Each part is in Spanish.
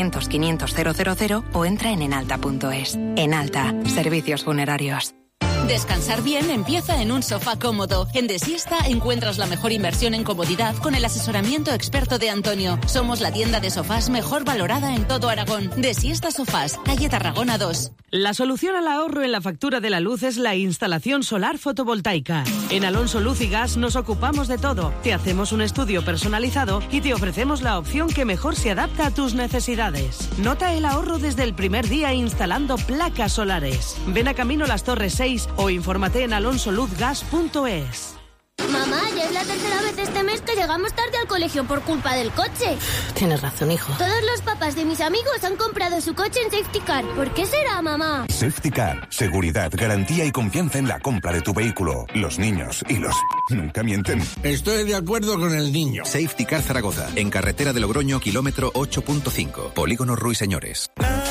500 000 o entra en enalta.es. Enalta, servicios funerarios. Descansar bien empieza en un sofá cómodo. En De Siesta encuentras la mejor inversión en comodidad con el asesoramiento experto de Antonio. Somos la tienda de sofás mejor valorada en todo Aragón. De Siesta Sofás, calle Tarragona 2. La solución al ahorro en la factura de la luz es la instalación solar fotovoltaica. En Alonso Luz y Gas nos ocupamos de todo. Te hacemos un estudio personalizado y te ofrecemos la opción que mejor se adapta a tus necesidades. Nota el ahorro desde el primer día instalando placas solares. Ven a Camino Las Torres 6 o infórmate en alonsoluzgas.es. Mamá, ya es la tercera vez este mes que llegamos tarde al colegio por culpa del coche. Tienes razón, hijo. Todos los papás de mis amigos han comprado su coche en Safety Car. ¿Por qué será, mamá? Safety Car. Seguridad, garantía y confianza en la compra de tu vehículo. Los niños y los... nunca mienten. Estoy de acuerdo con el niño. Safety Car Zaragoza. En carretera de Logroño, kilómetro 8.5. Polígono Ruiseñores.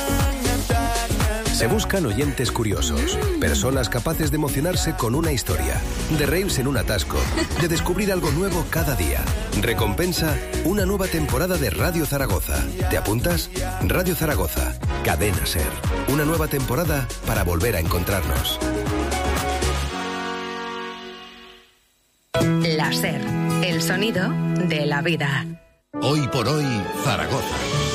Se buscan oyentes curiosos, personas capaces de emocionarse con una historia, de reírse en un atasco, de descubrir algo nuevo cada día. Recompensa, una nueva temporada de Radio Zaragoza. ¿Te apuntas? Radio Zaragoza, Cadena SER. Una nueva temporada para volver a encontrarnos. La SER, el sonido de la vida. Hoy por hoy, Zaragoza.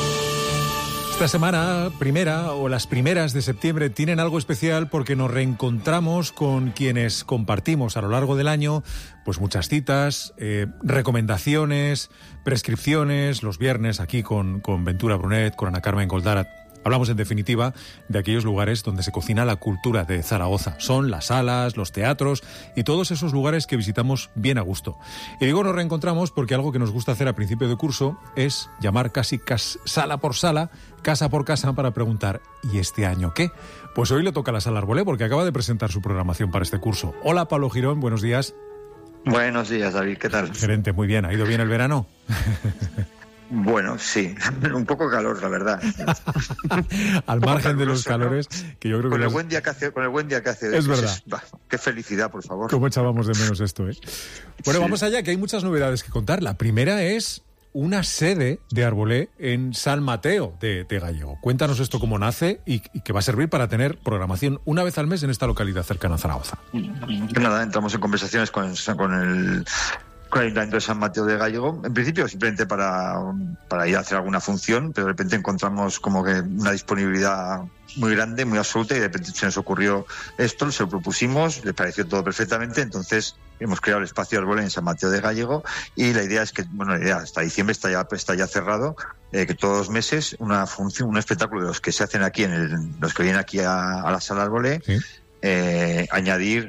Esta semana primera o las primeras de septiembre tienen algo especial porque nos reencontramos con quienes compartimos a lo largo del año pues muchas citas, recomendaciones, prescripciones, los viernes aquí con Ventura Brunet, con Ana Carmen Goldarat. Hablamos, en definitiva, de aquellos lugares donde se cocina la cultura de Zaragoza. Son las salas, los teatros y todos esos lugares que visitamos bien a gusto. Y digo nos reencontramos porque algo que nos gusta hacer a principio de curso es llamar casi sala por sala, casa por casa, para preguntar ¿y este año qué? Pues hoy le toca a la Sala Arbolé porque acaba de presentar su programación para este curso. Hola, Pablo Girón, buenos días. Buenos días, David, ¿qué tal? Gerente, muy bien. ¿Ha ido bien el verano? Bueno, sí, un poco calor, la verdad. Al margen de los calores, ¿no? Que yo creo que con el buen día que hace. Es verdad. Qué felicidad, por favor. Cómo echábamos de menos esto, ¿eh? Bueno, sí. Vamos allá, que hay muchas novedades que contar. La primera es una sede de Arbolé en San Mateo de Gallego. Cuéntanos esto, cómo nace y que va a servir para tener programación una vez al mes en esta localidad cercana a Zaragoza. Nada, entramos en conversaciones con el Ayuntamiento de San Mateo de Gallego, en principio simplemente para ir a hacer alguna función, pero de repente encontramos como que una disponibilidad muy grande, muy absoluta, y de repente se nos ocurrió esto, se lo propusimos, le pareció todo perfectamente, entonces hemos creado el espacio Arbolé en San Mateo de Gallego y la idea es que, hasta diciembre está ya cerrado, que todos los meses una función, un espectáculo de los que se hacen aquí, los que vienen aquí a la Sala Arbolé, ¿sí? Añadir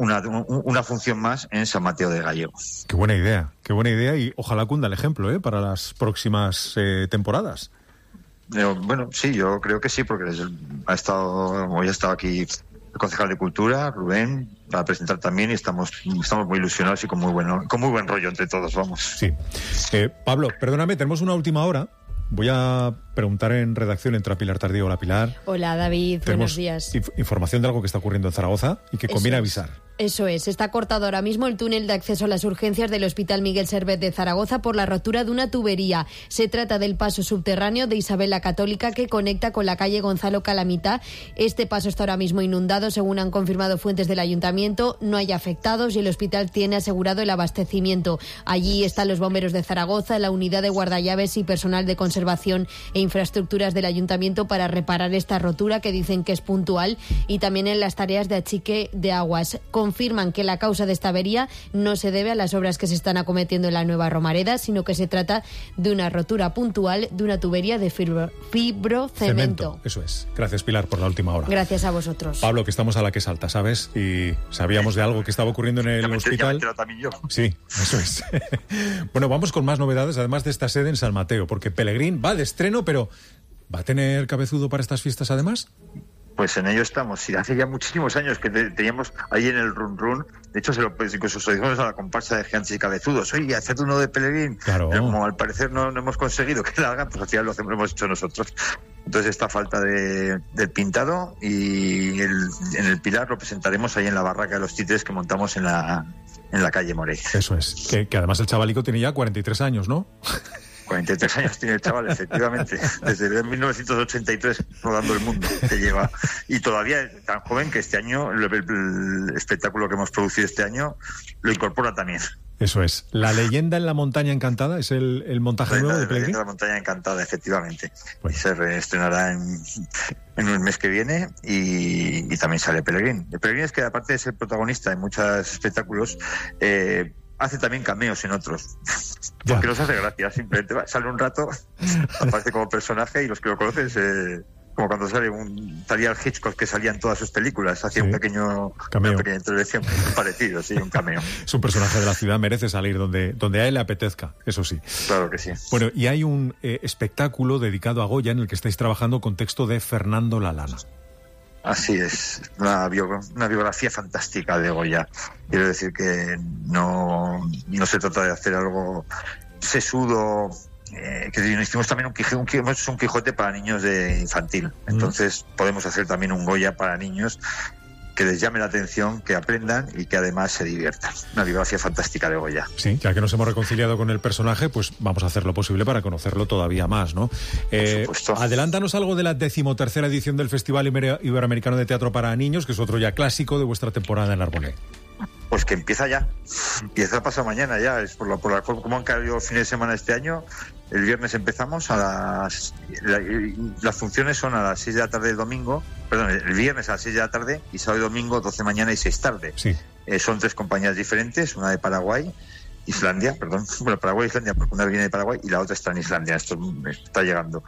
una función más en San Mateo de Gallego. Qué buena idea y ojalá cunda el ejemplo para las próximas temporadas. Bueno, sí, yo creo que sí, porque hoy ha estado aquí el concejal de Cultura, Rubén, para presentar también, y estamos muy ilusionados y con muy buen rollo entre todos, vamos. Sí. Pablo, perdóname, tenemos una última hora. Voy a preguntar en redacción, entra Pilar Tardío. Hola, Pilar. Hola, David. Buenos días. Información de algo que está ocurriendo en Zaragoza y que conviene avisar. Eso es. Está cortado ahora mismo el túnel de acceso a las urgencias del Hospital Miguel Servet de Zaragoza por la rotura de una tubería. Se trata del paso subterráneo de Isabel la Católica que conecta con la calle Gonzalo Calamita. Este paso está ahora mismo inundado, según han confirmado fuentes del ayuntamiento. No hay afectados y el hospital tiene asegurado el abastecimiento. Allí están los bomberos de Zaragoza, la unidad de guardallaves y personal de conservación e infraestructuras del ayuntamiento para reparar esta rotura, que dicen que es puntual, y también en las tareas de achique de aguas. Confirman que la causa de esta avería no se debe a las obras que se están acometiendo en la Nueva Romareda, sino que se trata de una rotura puntual de una tubería de fibrocemento. Eso es. Gracias, Pilar, por la última hora. Gracias a vosotros. Pablo, que estamos a la que salta, ¿sabes? Y sabíamos de algo que estaba ocurriendo en el hospital. También yo. Sí, eso es. Bueno, vamos con más novedades, además de esta sede en San Mateo, porque Pelegrín va de estreno, pero ¿va a tener cabezudo para estas fiestas además? Pues en ello estamos. Y hace ya muchísimos años que teníamos ahí en el Run Run. De hecho, incluso se lo dijimos a la comparsa de Gigantes y Cabezudos. Oye, haced uno de Pelegrín. Claro. Pero como al parecer no hemos conseguido que la hagan, pues al final lo hemos hecho nosotros. Entonces, esta falta del pintado y en el Pilar lo presentaremos ahí en la barraca de los títeres que montamos en la calle Morey. Eso es. Que además el chavalico tiene ya 43 años, ¿no? 43 años tiene el chaval, efectivamente. Desde 1983 rodando el mundo que lleva. Y todavía es tan joven que este año, el espectáculo que hemos producido este año, lo incorpora también. Eso es. La leyenda en la montaña encantada es el montaje nuevo de Pelegrín. La montaña encantada, efectivamente. Bueno. Se reestrenará en un mes que viene y también sale Pelegrín. Pelegrín es que, aparte de ser protagonista en muchos espectáculos, hace también cameos en otros. Porque nos hace gracia, simplemente sale un rato, aparece como personaje y los que lo conocen como cuando salía el Hitchcock, que salía en todas sus películas, hacía un pequeño cameo. Una pequeña intervención parecido, sí, un cameo. Es un personaje de la ciudad, merece salir donde a él le apetezca, eso sí. Claro que sí. Bueno, y hay un espectáculo dedicado a Goya en el que estáis trabajando con texto de Fernando Lalana. Así es, una biografía fantástica de Goya. Quiero decir que no se trata de hacer algo sesudo. Que hicimos también un Quijote para niños de infantil. Entonces podemos hacer también un Goya para niños que les llame la atención, que aprendan y que además se diviertan. Una biografía fantástica de Goya. Sí, ya que nos hemos reconciliado con el personaje, pues vamos a hacer lo posible para conocerlo todavía más, ¿no? Por supuesto. Adelántanos algo de la 13ª edición del Festival Iberoamericano de Teatro para Niños, que es otro ya clásico de vuestra temporada en Arbolé. Pues que empieza ya, empieza pasado mañana ya, es por cómo han caído los fines de semana este año. El viernes empezamos las funciones son a las 6 de la tarde del domingo, el viernes a las 6 de la tarde y sábado y domingo 12 de mañana y 6 tarde. Sí. Son 3 compañías diferentes, una de Paraguay, Paraguay e Islandia, porque una viene de Paraguay y la otra está en Islandia, esto está llegando.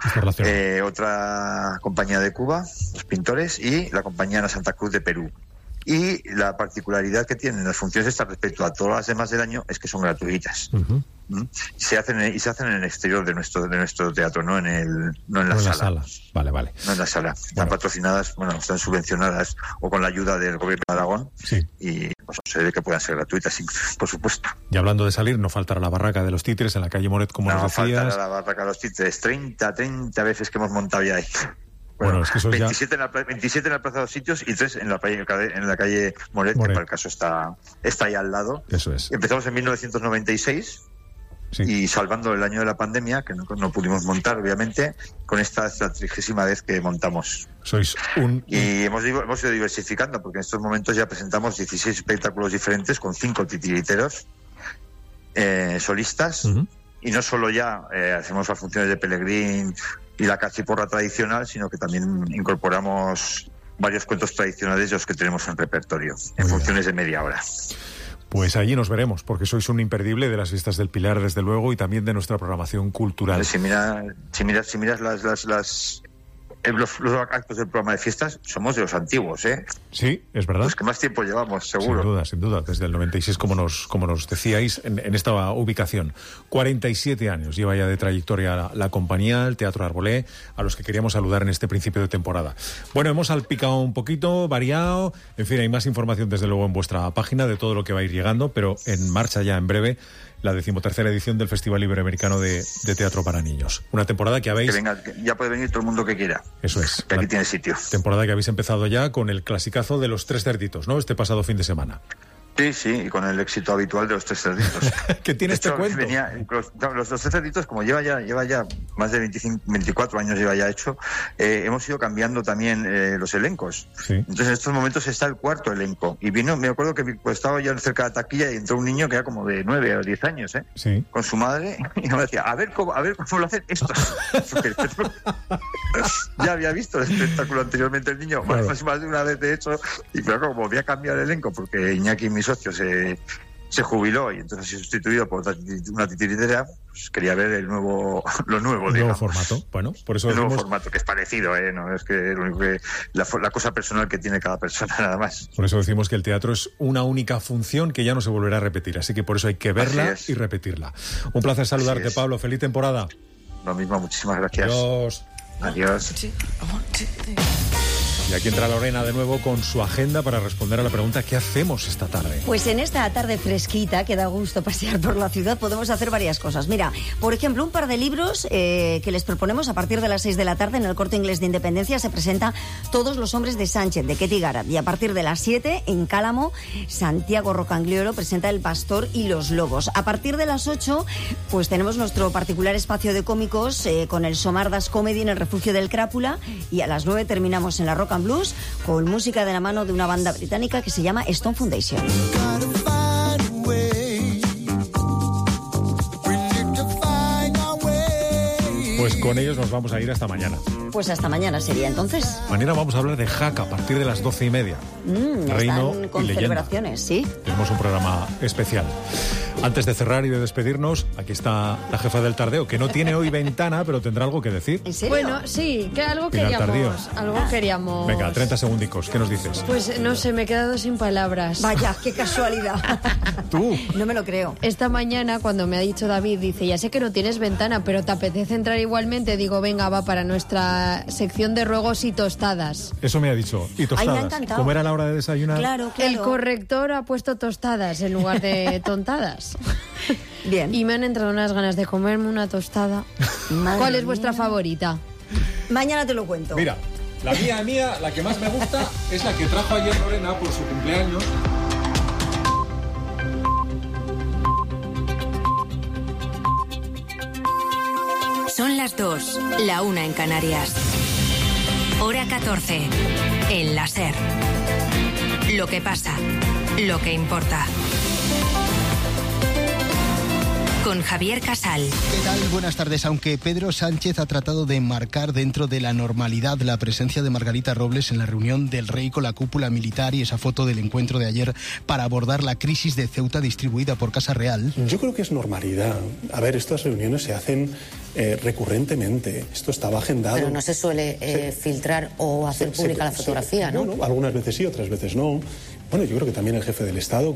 Otra compañía de Cuba, Los Pintores, y la compañía de Santa Cruz de Perú. Y la particularidad que tienen las funciones estas respecto a todas las demás del año es que son gratuitas. Se hacen en el exterior de nuestro teatro, no en la sala. Vale. No en la sala. Están patrocinadas, están subvencionadas o con la ayuda del gobierno de Aragón. Sí. Y se ve que puedan ser gratuitas, sí, por supuesto. Y hablando de salir, no faltará la barraca de los títeres en la calle Moret, como nos decías. No faltará la barraca de los títeres. 30 veces que hemos montado ya ahí. Bueno, es que eso 27 en la Plaza de los Sitios y 3 en la calle Moret, que para el caso está ahí al lado. Eso es. Empezamos en 1996 sí. Y salvando el año de la pandemia, que no pudimos montar, obviamente, con esta es la 30ª vez que montamos. Y hemos ido diversificando, porque en estos momentos ya presentamos 16 espectáculos diferentes con 5 titiriteros solistas. Y no solo ya hacemos las funciones de Pelegrín y la cachiporra tradicional, sino que también incorporamos varios cuentos tradicionales de los que tenemos en repertorio, en funciones de media hora. Pues allí nos veremos, porque sois un imperdible de las fiestas del Pilar, desde luego, y también de nuestra programación cultural. Si miras los actos del programa de fiestas, somos de los antiguos, ¿eh? Sí, es verdad. Los que más tiempo llevamos, seguro. Sin duda, desde el 96, como nos decíais, en esta ubicación. 47 años lleva ya de trayectoria la compañía, el Teatro Arbolé, a los que queríamos saludar en este principio de temporada. Bueno, hemos salpicado un poquito, variado, en fin, hay más información desde luego en vuestra página de todo lo que va a ir llegando, pero en marcha ya en breve la 13ª edición del Festival Iberoamericano de Teatro para Niños. Una temporada que habéis... ya puede venir todo el mundo que quiera. Eso es. Que aquí tiene sitio. Temporada que habéis empezado ya con el clasicazo de Los Tres Cerditos, ¿no? Este pasado fin de semana. Sí, y con el éxito habitual de Los Tres Cerditos. ¿Qué tiene este cuento? Los Tres Cerditos, como lleva ya más de 24 años lleva ya hecho, hemos ido cambiando también los elencos. Sí. Entonces en estos momentos está el cuarto elenco. Y me acuerdo que estaba ya cerca de la taquilla y entró un niño que era como de 9 o 10 años, sí. Con su madre, y me decía, a ver cómo lo hacen estos. Ya había visto el espectáculo anteriormente el niño, claro. Más de una vez de hecho, y pero como volví a cambiar el elenco porque Iñaki, mi socio, se jubiló y entonces se sustituido por una titiritera, pues quería ver lo nuevo, formato. Bueno, por eso nuevo formato, que es parecido, no es que lo único que la cosa personal que tiene cada persona, nada más. Por eso decimos que el teatro es una única función que ya no se volverá a repetir, así que por eso hay que verla y repetirla. Un placer saludarte, Pablo, feliz temporada. Lo mismo, muchísimas gracias. Adiós. Adiós. Y aquí entra Lorena de nuevo con su agenda para responder a la pregunta ¿qué hacemos esta tarde? Pues en esta tarde fresquita, que da gusto pasear por la ciudad, podemos hacer varias cosas. Mira, por ejemplo, un par de libros que les proponemos a partir de las 6 de la tarde en el Corte Inglés de Independencia. Se presenta Todos los hombres de Sánchez, de Ketty Garat. Y a partir de las 7, en Cálamo, Santiago Rocagliolo presenta El pastor y los lobos. A partir de las 8, pues tenemos nuestro particular espacio de cómicos con el Somardas Comedy en el Refugio del Crápula. Y a las 9 terminamos en la Rock and Blues con música de la mano de una banda británica que se llama Stone Foundation. Pues con ellos nos vamos a ir hasta mañana. Pues hasta mañana sería entonces. Mañana vamos a hablar de Jaca a partir de las 12:30. Reino están con y leyenda. celebraciones, sí. Tenemos un programa especial. Antes de cerrar y de despedirnos, aquí está la jefa del tardeo, que no tiene hoy ventana, pero tendrá algo que decir. ¿En serio? Bueno, sí, que algo Pilar queríamos. Algo queríamos. Venga, 30 segundicos, ¿qué nos dices? Pues no sé, me he quedado sin palabras. Vaya, qué casualidad. ¿Tú? No me lo creo. Esta mañana, cuando me ha dicho David, dice, ya sé que no tienes ventana, pero te apetece entrar igualmente. Digo, venga, va para nuestra sección de ruegos y tostadas. Eso me ha dicho. Y Ay, tostadas. me ha encantado. ¿Cómo era la hora de desayunar? Claro. El corrector ha puesto tostadas en lugar de tontadas. Bien. Y me han entrado unas ganas de comerme una tostada. ¿Cuál es vuestra favorita? Mañana te lo cuento. Mira, la mía, la que más me gusta es la que trajo ayer Lorena por su cumpleaños. Son las 2, la 1 en Canarias. Hora 14, en la SER. Lo que pasa, lo que importa. Con Javier Casal. ¿Qué tal? Buenas tardes. Aunque Pedro Sánchez ha tratado de marcar dentro de la normalidad la presencia de Margarita Robles en la reunión del Rey con la cúpula militar y esa foto del encuentro de ayer para abordar la crisis de Ceuta distribuida por Casa Real. Yo creo que es normalidad. A ver, estas reuniones se hacen recurrentemente. Esto estaba agendado. Pero no se suele filtrar o hacer pública la fotografía, ¿no? Bueno, algunas veces sí, otras veces no. Bueno, yo creo que también el jefe del Estado,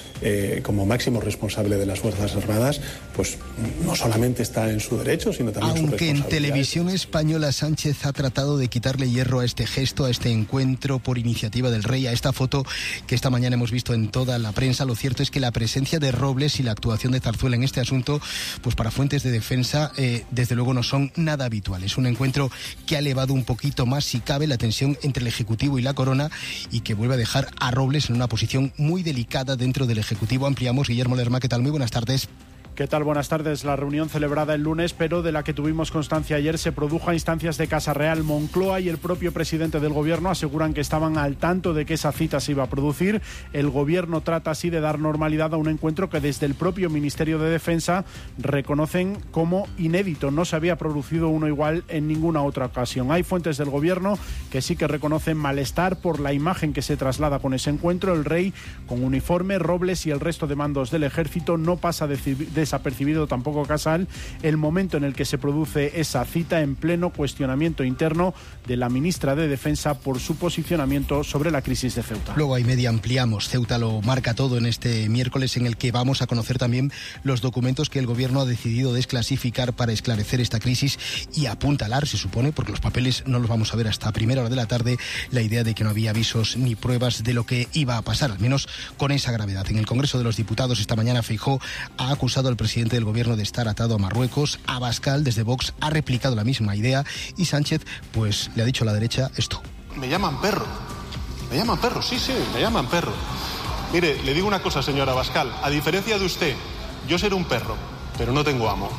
como máximo responsable de las Fuerzas Armadas, pues no solamente está en su derecho, sino también en su responsabilidad. Aunque en Televisión Española Sánchez ha tratado de quitarle hierro a este gesto, a este encuentro por iniciativa del Rey, a esta foto que esta mañana hemos visto en toda la prensa, lo cierto es que la presencia de Robles y la actuación de Zarzuela en este asunto, pues para fuentes de defensa, desde luego no son nada habituales. Un encuentro que ha elevado un poquito más, si cabe, la tensión entre el Ejecutivo y la Corona y que vuelve a dejar a Robles en una posición muy delicada dentro del Ejecutivo. Ampliamos. Guillermo Lerma, ¿qué tal? Muy buenas tardes. ¿Qué tal? Buenas tardes. La reunión celebrada el lunes, pero de la que tuvimos constancia ayer, se produjo a instancias de Casa Real. Moncloa y el propio presidente del Gobierno aseguran que estaban al tanto de que esa cita se iba a producir. El Gobierno trata así de dar normalidad a un encuentro que desde el propio Ministerio de Defensa reconocen como inédito. No se había producido uno igual en ninguna otra ocasión. Hay fuentes del Gobierno que sí que reconocen malestar por la imagen que se traslada con ese encuentro. El Rey con uniforme, Robles y el resto de mandos del Ejército. No pasa desapercibido tampoco Casal el momento en el que se produce esa cita, en pleno cuestionamiento interno de la ministra de Defensa por su posicionamiento sobre la crisis de Ceuta. Luego hay media ampliamos. Ceuta lo marca todo en este miércoles, en el que vamos a conocer también los documentos que el Gobierno ha decidido desclasificar para esclarecer esta crisis y apuntalar, se supone, porque los papeles no los vamos a ver hasta primera hora de la tarde, la idea de que no había avisos ni pruebas de lo que iba a pasar, al menos con esa gravedad. En el Congreso de los Diputados esta mañana Feijóo ha acusado al presidente del Gobierno de estar atado a Marruecos. Abascal, desde Vox, ha replicado la misma idea y Sánchez, pues, le ha dicho a la derecha esto. Me llaman perro, sí, me llaman perro. Mire, le digo una cosa, señor Abascal, a diferencia de usted, yo seré un perro, pero no tengo amo.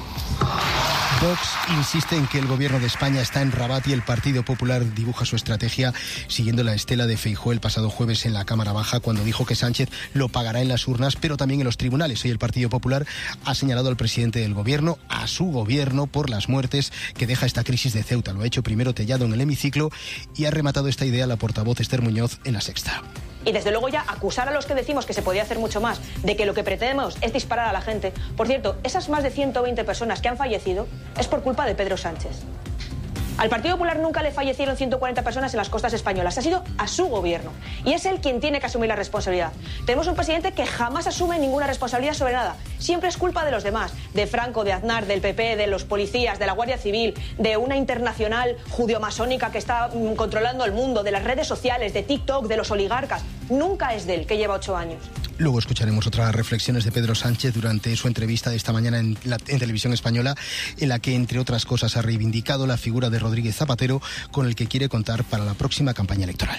Vox insiste en que el Gobierno de España está en Rabat y el Partido Popular dibuja su estrategia siguiendo la estela de Feijóo el pasado jueves en la Cámara Baja, cuando dijo que Sánchez lo pagará en las urnas, pero también en los tribunales. Hoy el Partido Popular ha señalado al presidente del Gobierno, a su Gobierno, por las muertes que deja esta crisis de Ceuta. Lo ha hecho primero Tellado en el hemiciclo y ha rematado esta idea la portavoz Esther Muñoz en La Sexta. Y desde luego ya acusar a los que decimos que se podía hacer mucho más, de que lo que pretendemos es disparar a la gente. Por cierto, esas más de 120 personas que han fallecido es por culpa de Pedro Sánchez. Al Partido Popular nunca le fallecieron 140 personas en las costas españolas. Ha sido a su gobierno. Y es él quien tiene que asumir la responsabilidad. Tenemos un presidente que jamás asume ninguna responsabilidad sobre nada. Siempre es culpa de los demás. De Franco, de Aznar, del PP, de los policías, de la Guardia Civil, de una internacional judio-masónica que está controlando el mundo, de las redes sociales, de TikTok, de los oligarcas. Nunca es de él, que lleva 8 años. Luego escucharemos otras reflexiones de Pedro Sánchez durante su entrevista de esta mañana en Televisión Española, en la que, entre otras cosas, ha reivindicado la figura de Rodríguez Zapatero, con el que quiere contar para la próxima campaña electoral.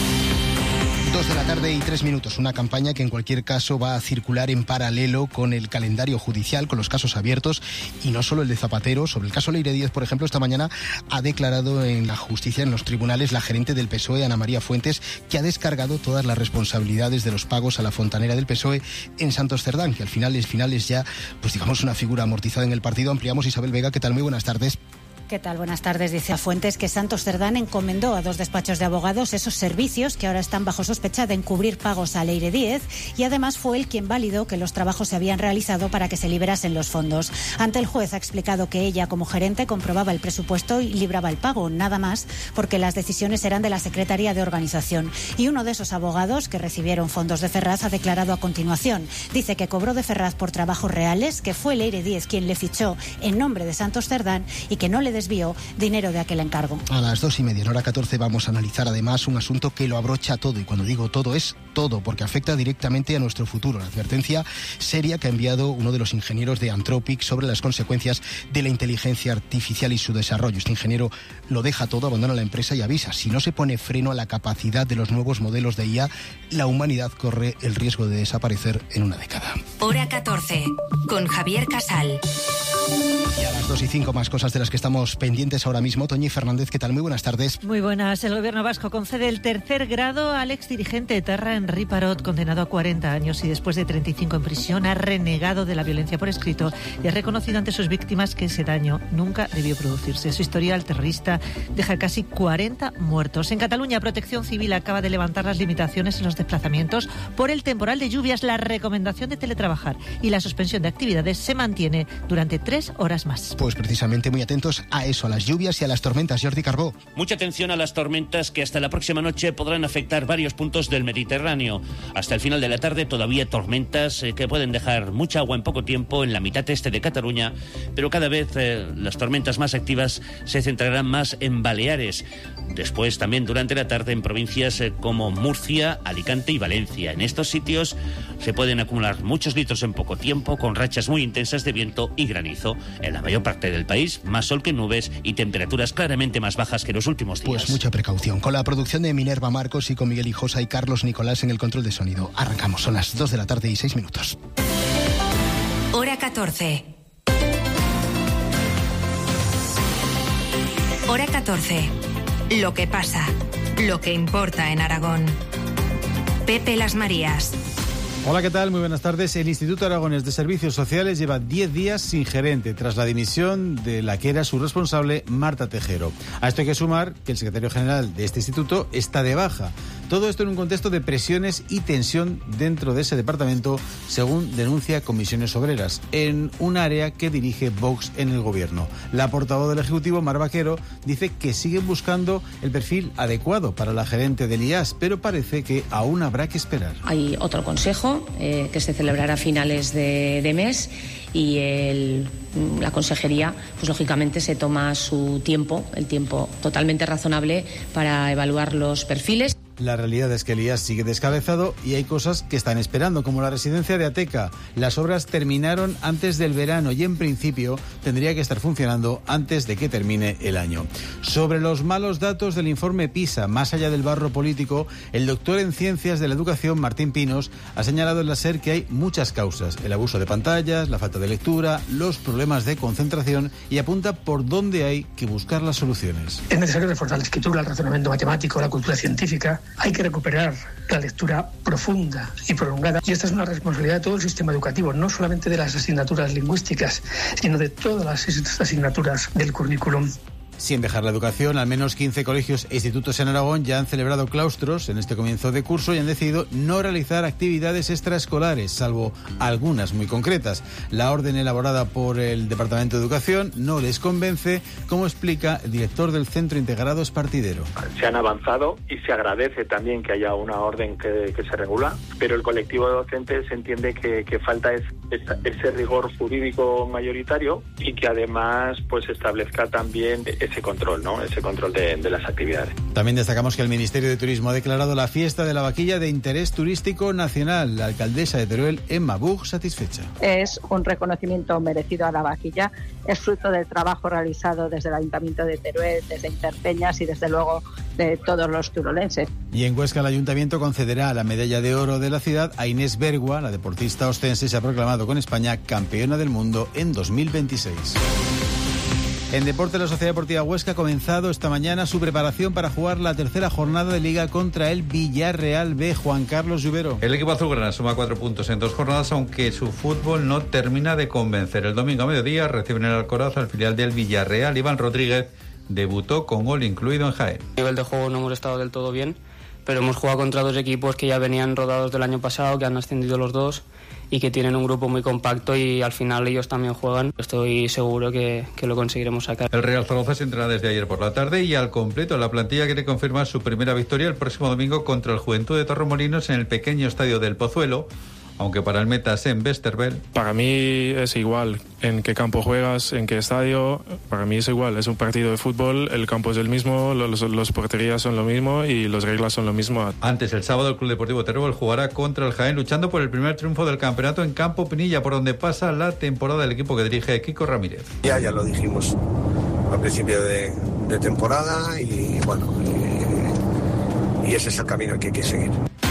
2 de la tarde y 3 minutos, una campaña que en cualquier caso va a circular en paralelo con el calendario judicial, con los casos abiertos, y no solo el de Zapatero. Sobre el caso Leire Díez, por ejemplo, esta mañana ha declarado en la justicia, en los tribunales, la gerente del PSOE, Ana María Fuentes, que ha descargado todas las responsabilidades de los pagos a la fontanera del PSOE en Santos Cerdán, que al final es ya, pues digamos, una figura amortizada en el partido. Ampliamos. Isabel Vega, ¿qué tal? Muy buenas tardes. ¿Qué tal? Buenas tardes. Dice a Fuentes que Santos Cerdán encomendó a 2 despachos de abogados esos servicios que ahora están bajo sospecha de encubrir pagos a Leire Díez, y además fue él quien validó que los trabajos se habían realizado para que se liberasen los fondos. Ante el juez ha explicado que ella, como gerente, comprobaba el presupuesto y libraba el pago, nada más, porque las decisiones eran de la Secretaría de Organización. Y uno de esos abogados que recibieron fondos de Ferraz ha declarado a continuación. Dice que cobró de Ferraz por trabajos reales, que fue Leire Díez quien le fichó en nombre de Santos Cerdán y que no le desvió dinero de aquel encargo. A las 2:30, en hora 14, vamos a analizar además un asunto que lo abrocha todo, y cuando digo todo es todo, porque afecta directamente a nuestro futuro. La advertencia seria que ha enviado uno de los ingenieros de Anthropic sobre las consecuencias de la inteligencia artificial y su desarrollo. Este ingeniero lo deja todo, abandona la empresa y avisa: si no se pone freno a la capacidad de los nuevos modelos de IA, la humanidad corre el riesgo de desaparecer en una década. Hora 14, con Javier Casal. Y a las 2:05, más cosas de las que estamos pendientes ahora mismo. Toñi Fernández, ¿qué tal? Muy buenas tardes. Muy buenas. El gobierno vasco concede el 3er grado al exdirigente etarra Henri Parot, condenado a 40 años y después de 35 en prisión ha renegado de la violencia por escrito y ha reconocido ante sus víctimas que ese daño nunca debió producirse. Su historial terrorista deja casi 40 muertos. En Cataluña, Protección Civil acaba de levantar las limitaciones en los desplazamientos por el temporal de lluvias. La recomendación de teletrabajar y la suspensión de actividades se mantiene durante 3 horas más. Pues precisamente muy atentos a eso, a las lluvias y a las tormentas. Jordi Carbó. Mucha atención a las tormentas que hasta la próxima noche podrán afectar varios puntos del Mediterráneo. Hasta el final de la tarde todavía tormentas que pueden dejar mucha agua en poco tiempo en la mitad este de Cataluña, pero cada vez las tormentas más activas se centrarán más en Baleares. Después también durante la tarde en provincias como Murcia, Alicante y Valencia. En estos sitios se pueden acumular muchos litros en poco tiempo, con rachas muy intensas de viento y granizo. En la mayor parte del país, más sol que nubes y temperaturas claramente más bajas que los últimos días. Pues mucha precaución. Con la producción de Minerva Marcos y con Miguel Hijosa y Carlos Nicolás en el control de sonido. Arrancamos, son las 2 de la tarde y 6 minutos. Hora 14. Hora 14. Lo que pasa, lo que importa en Aragón. Pepe Las Marías. Hola, ¿qué tal? Muy buenas tardes. El Instituto Aragonés de Servicios Sociales lleva 10 días sin gerente tras la dimisión de la que era su responsable, Marta Tejero. A esto hay que sumar que el secretario general de este instituto está de baja. Todo esto en un contexto de presiones y tensión dentro de ese departamento, según denuncia Comisiones Obreras, en un área que dirige Vox en el gobierno. La portavoz del Ejecutivo, Mar Vaquero, dice que siguen buscando el perfil adecuado para la gerente del IAS, pero parece que aún habrá que esperar. Hay otro consejo que se celebrará a finales de mes y la consejería, pues lógicamente se toma su tiempo, el tiempo totalmente razonable para evaluar los perfiles. La realidad es que el IAS sigue descabezado y hay cosas que están esperando, como la residencia de Ateca. Las obras terminaron antes del verano y en principio tendría que estar funcionando antes de que termine el año. Sobre los malos datos del informe PISA, más allá del barro político, el doctor en Ciencias de la Educación, Martín Pinos, ha señalado en la SER que hay muchas causas: el abuso de pantallas, la falta de lectura, los problemas de concentración, y apunta por dónde hay que buscar las soluciones. Es necesario reforzar la escritura, el razonamiento matemático, la cultura científica. Hay que recuperar la lectura profunda y prolongada, y esta es una responsabilidad de todo el sistema educativo, no solamente de las asignaturas lingüísticas, sino de todas las asignaturas del currículum. Sin dejar la educación, al menos 15 colegios e institutos en Aragón ya han celebrado claustros en este comienzo de curso y han decidido no realizar actividades extraescolares, salvo algunas muy concretas. La orden elaborada por el Departamento de Educación no les convence, como explica el director del Centro Integrado Espartidero. Se han avanzado y se agradece también que haya una orden que se regula, pero el colectivo de docentes entiende que falta ese rigor jurídico mayoritario y que además pues establezca también ese control, ¿no? Ese control de las actividades. También destacamos que el Ministerio de Turismo ha declarado la fiesta de la vaquilla de interés turístico nacional. La alcaldesa de Teruel, Emma Bug, satisfecha. Es un reconocimiento merecido a la vaquilla. Es fruto del trabajo realizado desde el Ayuntamiento de Teruel, desde Interpeñas y desde luego de todos los turolenses. Y en Huesca el Ayuntamiento concederá la medalla de oro de la ciudad a Inés Bergua. La deportista ostense se ha proclamado con España campeona del mundo en 2026. En deporte, la Sociedad Deportiva Huesca ha comenzado esta mañana su preparación para jugar la tercera jornada de Liga contra el Villarreal B. Juan Carlos Lluvero. El equipo azulgrana suma 4 puntos en 2 jornadas, aunque su fútbol no termina de convencer. El domingo a mediodía reciben el Alcoraz al filial del Villarreal. Iván Rodríguez debutó con gol incluido en Jaén. A nivel de juego no hemos estado del todo bien, pero hemos jugado contra dos equipos que ya venían rodados del año pasado, que han ascendido los dos y que tienen un grupo muy compacto y al final ellos también juegan. Estoy seguro que lo conseguiremos sacar. El Real Zaragoza se entrena desde ayer por la tarde y al completo la plantilla quiere confirmar su primera victoria el próximo domingo contra el Juventud de Torremolinos en el pequeño estadio del Pozuelo, aunque para el Metasem Westerveld. Para mí es igual en qué campo juegas, en qué estadio, para mí es igual, es un partido de fútbol, el campo es el mismo, los porterías son lo mismo y las reglas son lo mismo. Antes, el sábado, el Club Deportivo Teruel jugará contra el Jaén, luchando por el primer triunfo del campeonato en Campo Pinilla, por donde pasa la temporada del equipo que dirige Kiko Ramírez. Ya lo dijimos al principio de temporada y bueno, y ese es el camino que hay que seguir.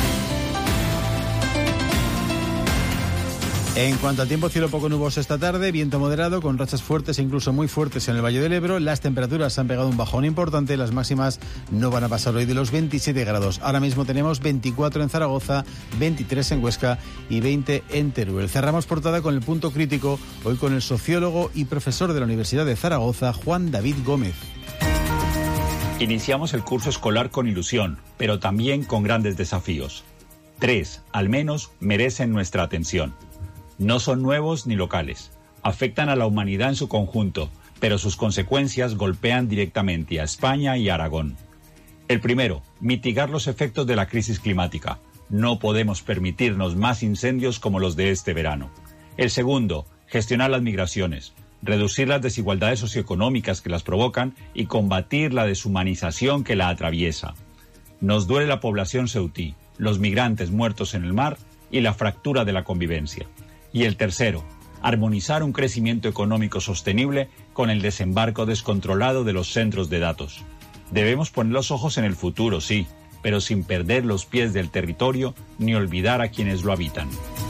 En cuanto al tiempo, cielo poco nuboso esta tarde, viento moderado con rachas fuertes e incluso muy fuertes en el Valle del Ebro. Las temperaturas han pegado un bajón importante, las máximas no van a pasar hoy de los 27 grados. Ahora mismo tenemos 24 en Zaragoza, 23 en Huesca y 20 en Teruel. Cerramos portada con el punto crítico, hoy con el sociólogo y profesor de la Universidad de Zaragoza, Juan David Gómez. Iniciamos el curso escolar con ilusión, pero también con grandes desafíos. 3, al menos, merecen nuestra atención. No son nuevos ni locales. Afectan a la humanidad en su conjunto, pero sus consecuencias golpean directamente a España y a Aragón. El primero, mitigar los efectos de la crisis climática. No podemos permitirnos más incendios como los de este verano. El segundo, gestionar las migraciones, reducir las desigualdades socioeconómicas que las provocan y combatir la deshumanización que la atraviesa. Nos duele la población ceutí, los migrantes muertos en el mar y la fractura de la convivencia. Y el tercero, armonizar un crecimiento económico sostenible con el desembarco descontrolado de los centros de datos. Debemos poner los ojos en el futuro, sí, pero sin perder los pies del territorio ni olvidar a quienes lo habitan.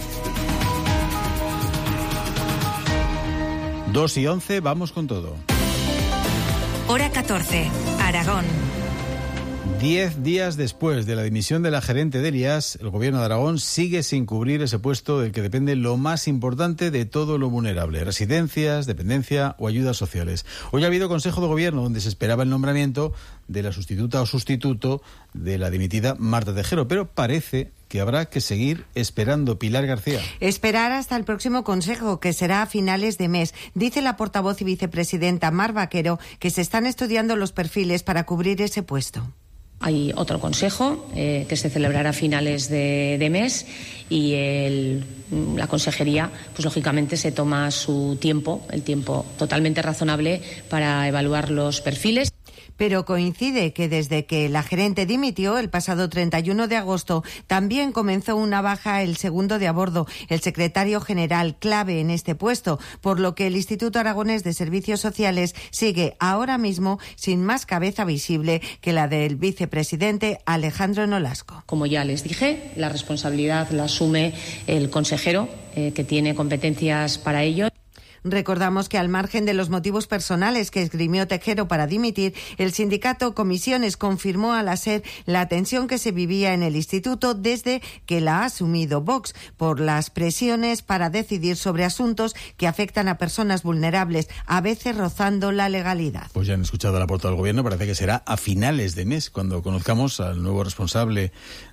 2:11, vamos con todo. Hora 14, Aragón. 10 días después de la dimisión de la gerente del IAS, el gobierno de Aragón sigue sin cubrir ese puesto del que depende lo más importante de todo lo vulnerable: residencias, dependencia o ayudas sociales. Hoy ha habido Consejo de Gobierno donde se esperaba el nombramiento de la sustituta o sustituto de la dimitida Marta Tejero, pero parece que habrá que seguir esperando. Pilar García. Esperar hasta el próximo Consejo, que será a finales de mes. Dice la portavoz y vicepresidenta Mar Vaquero que se están estudiando los perfiles para cubrir ese puesto. Hay otro consejo que se celebrará a finales de mes y la consejería, pues lógicamente se toma su tiempo, el tiempo totalmente razonable para evaluar los perfiles. Pero coincide que desde que la gerente dimitió el pasado 31 de agosto, también comenzó una baja el segundo de a bordo, el secretario general clave en este puesto, por lo que el Instituto Aragonés de Servicios Sociales sigue ahora mismo sin más cabeza visible que la del vicepresidente Alejandro Nolasco. Como ya les dije, la responsabilidad la asume el consejero, que tiene competencias para ello. Recordamos que al margen de los motivos personales que esgrimió Tejero para dimitir, el sindicato Comisiones confirmó a la SER la tensión que se vivía en el instituto desde que la ha asumido Vox por las presiones para decidir sobre asuntos que afectan a personas vulnerables, a veces rozando la legalidad. Pues ya han escuchado a la portavoz del Gobierno, parece que será a finales de mes cuando conozcamos al nuevo responsable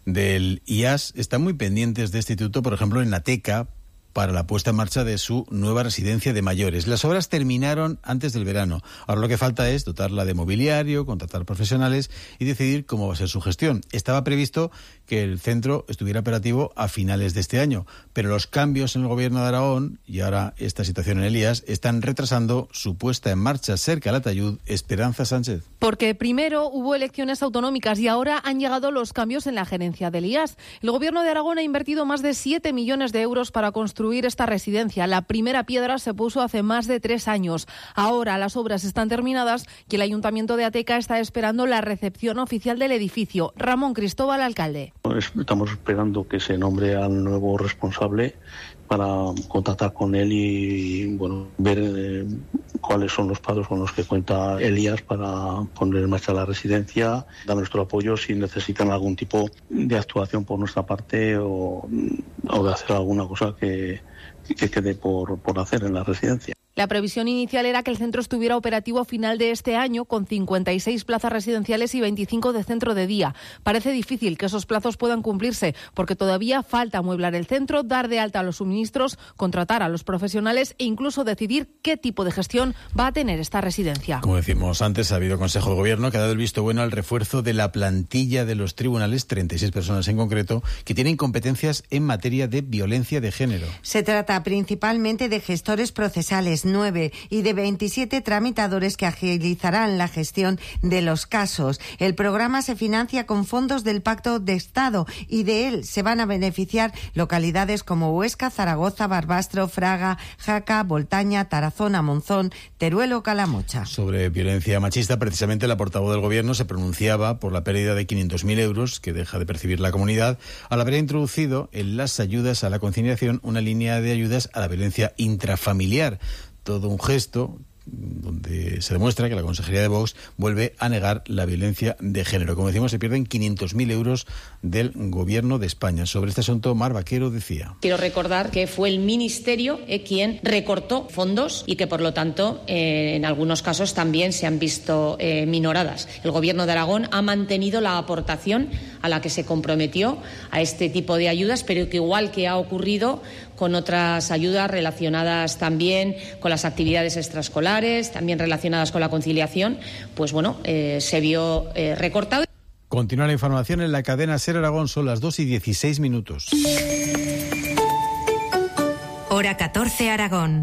del IAS. Están muy pendientes de este instituto, por ejemplo, en Ateca, para la puesta en marcha de su nueva residencia de mayores. Las obras terminaron antes del verano. Ahora lo que falta es dotarla de mobiliario, contratar profesionales y decidir cómo va a ser su gestión. Estaba previsto que el centro estuviera operativo a finales de este año, pero los cambios en el Gobierno de Aragón y ahora esta situación en el IAS están retrasando su puesta en marcha. Cerca al Atayud, Esperanza Sánchez. Porque primero hubo elecciones autonómicas y ahora han llegado los cambios en la gerencia del IAS. El Gobierno de Aragón ha invertido más de 7 millones de euros para construir esta residencia. La primera piedra se puso hace más de 3 años. Ahora las obras están terminadas y el Ayuntamiento de Ateca está esperando la recepción oficial del edificio. Ramón Cristóbal, alcalde. Estamos esperando que se nombre al nuevo responsable para contactar con él y ver cuáles son los pasos con los que cuenta Elías para poner en marcha la residencia, dar nuestro apoyo si necesitan algún tipo de actuación por nuestra parte o de hacer alguna cosa que quede por hacer en la residencia. La previsión inicial era que el centro estuviera operativo a final de este año con 56 plazas residenciales y 25 de centro de día. Parece difícil que esos plazos puedan cumplirse porque todavía falta amueblar el centro, dar de alta a los suministros, contratar a los profesionales e incluso decidir qué tipo de gestión va a tener esta residencia. Como decimos antes, ha habido Consejo de Gobierno que ha dado el visto bueno al refuerzo de la plantilla de los tribunales, 36 personas en concreto, que tienen competencias en materia de violencia de género. Se trata principalmente de gestores procesales, 9, y de 27 tramitadores que agilizarán la gestión de los casos. El programa se financia con fondos del Pacto de Estado y de él se van a beneficiar localidades como Huesca, Zaragoza, Barbastro, Fraga, Jaca, Voltaña, Tarazona, Monzón, Teruel, Calamocha. Sobre violencia machista, precisamente la portavoz del Gobierno se pronunciaba por la pérdida de 500.000 euros que deja de percibir la comunidad al haber introducido en las ayudas a la conciliación una línea de ayudas a la violencia intrafamiliar. Todo un gesto donde se demuestra que la Consejería de Vox vuelve a negar la violencia de género. Como decimos, se pierden 500.000 euros del Gobierno de España. Sobre este asunto, Mar Vaquero decía: quiero recordar que fue el Ministerio quien recortó fondos y que, por lo tanto, en algunos casos también se han visto minoradas. El Gobierno de Aragón ha mantenido la aportación a la que se comprometió a este tipo de ayudas, pero que, igual que ha ocurrido con otras ayudas relacionadas también con las actividades extraescolares, también relacionadas con la conciliación, pues se vio recortado. Continúa la información en la cadena SER Aragón, son las 2:16. Hora 14 Aragón.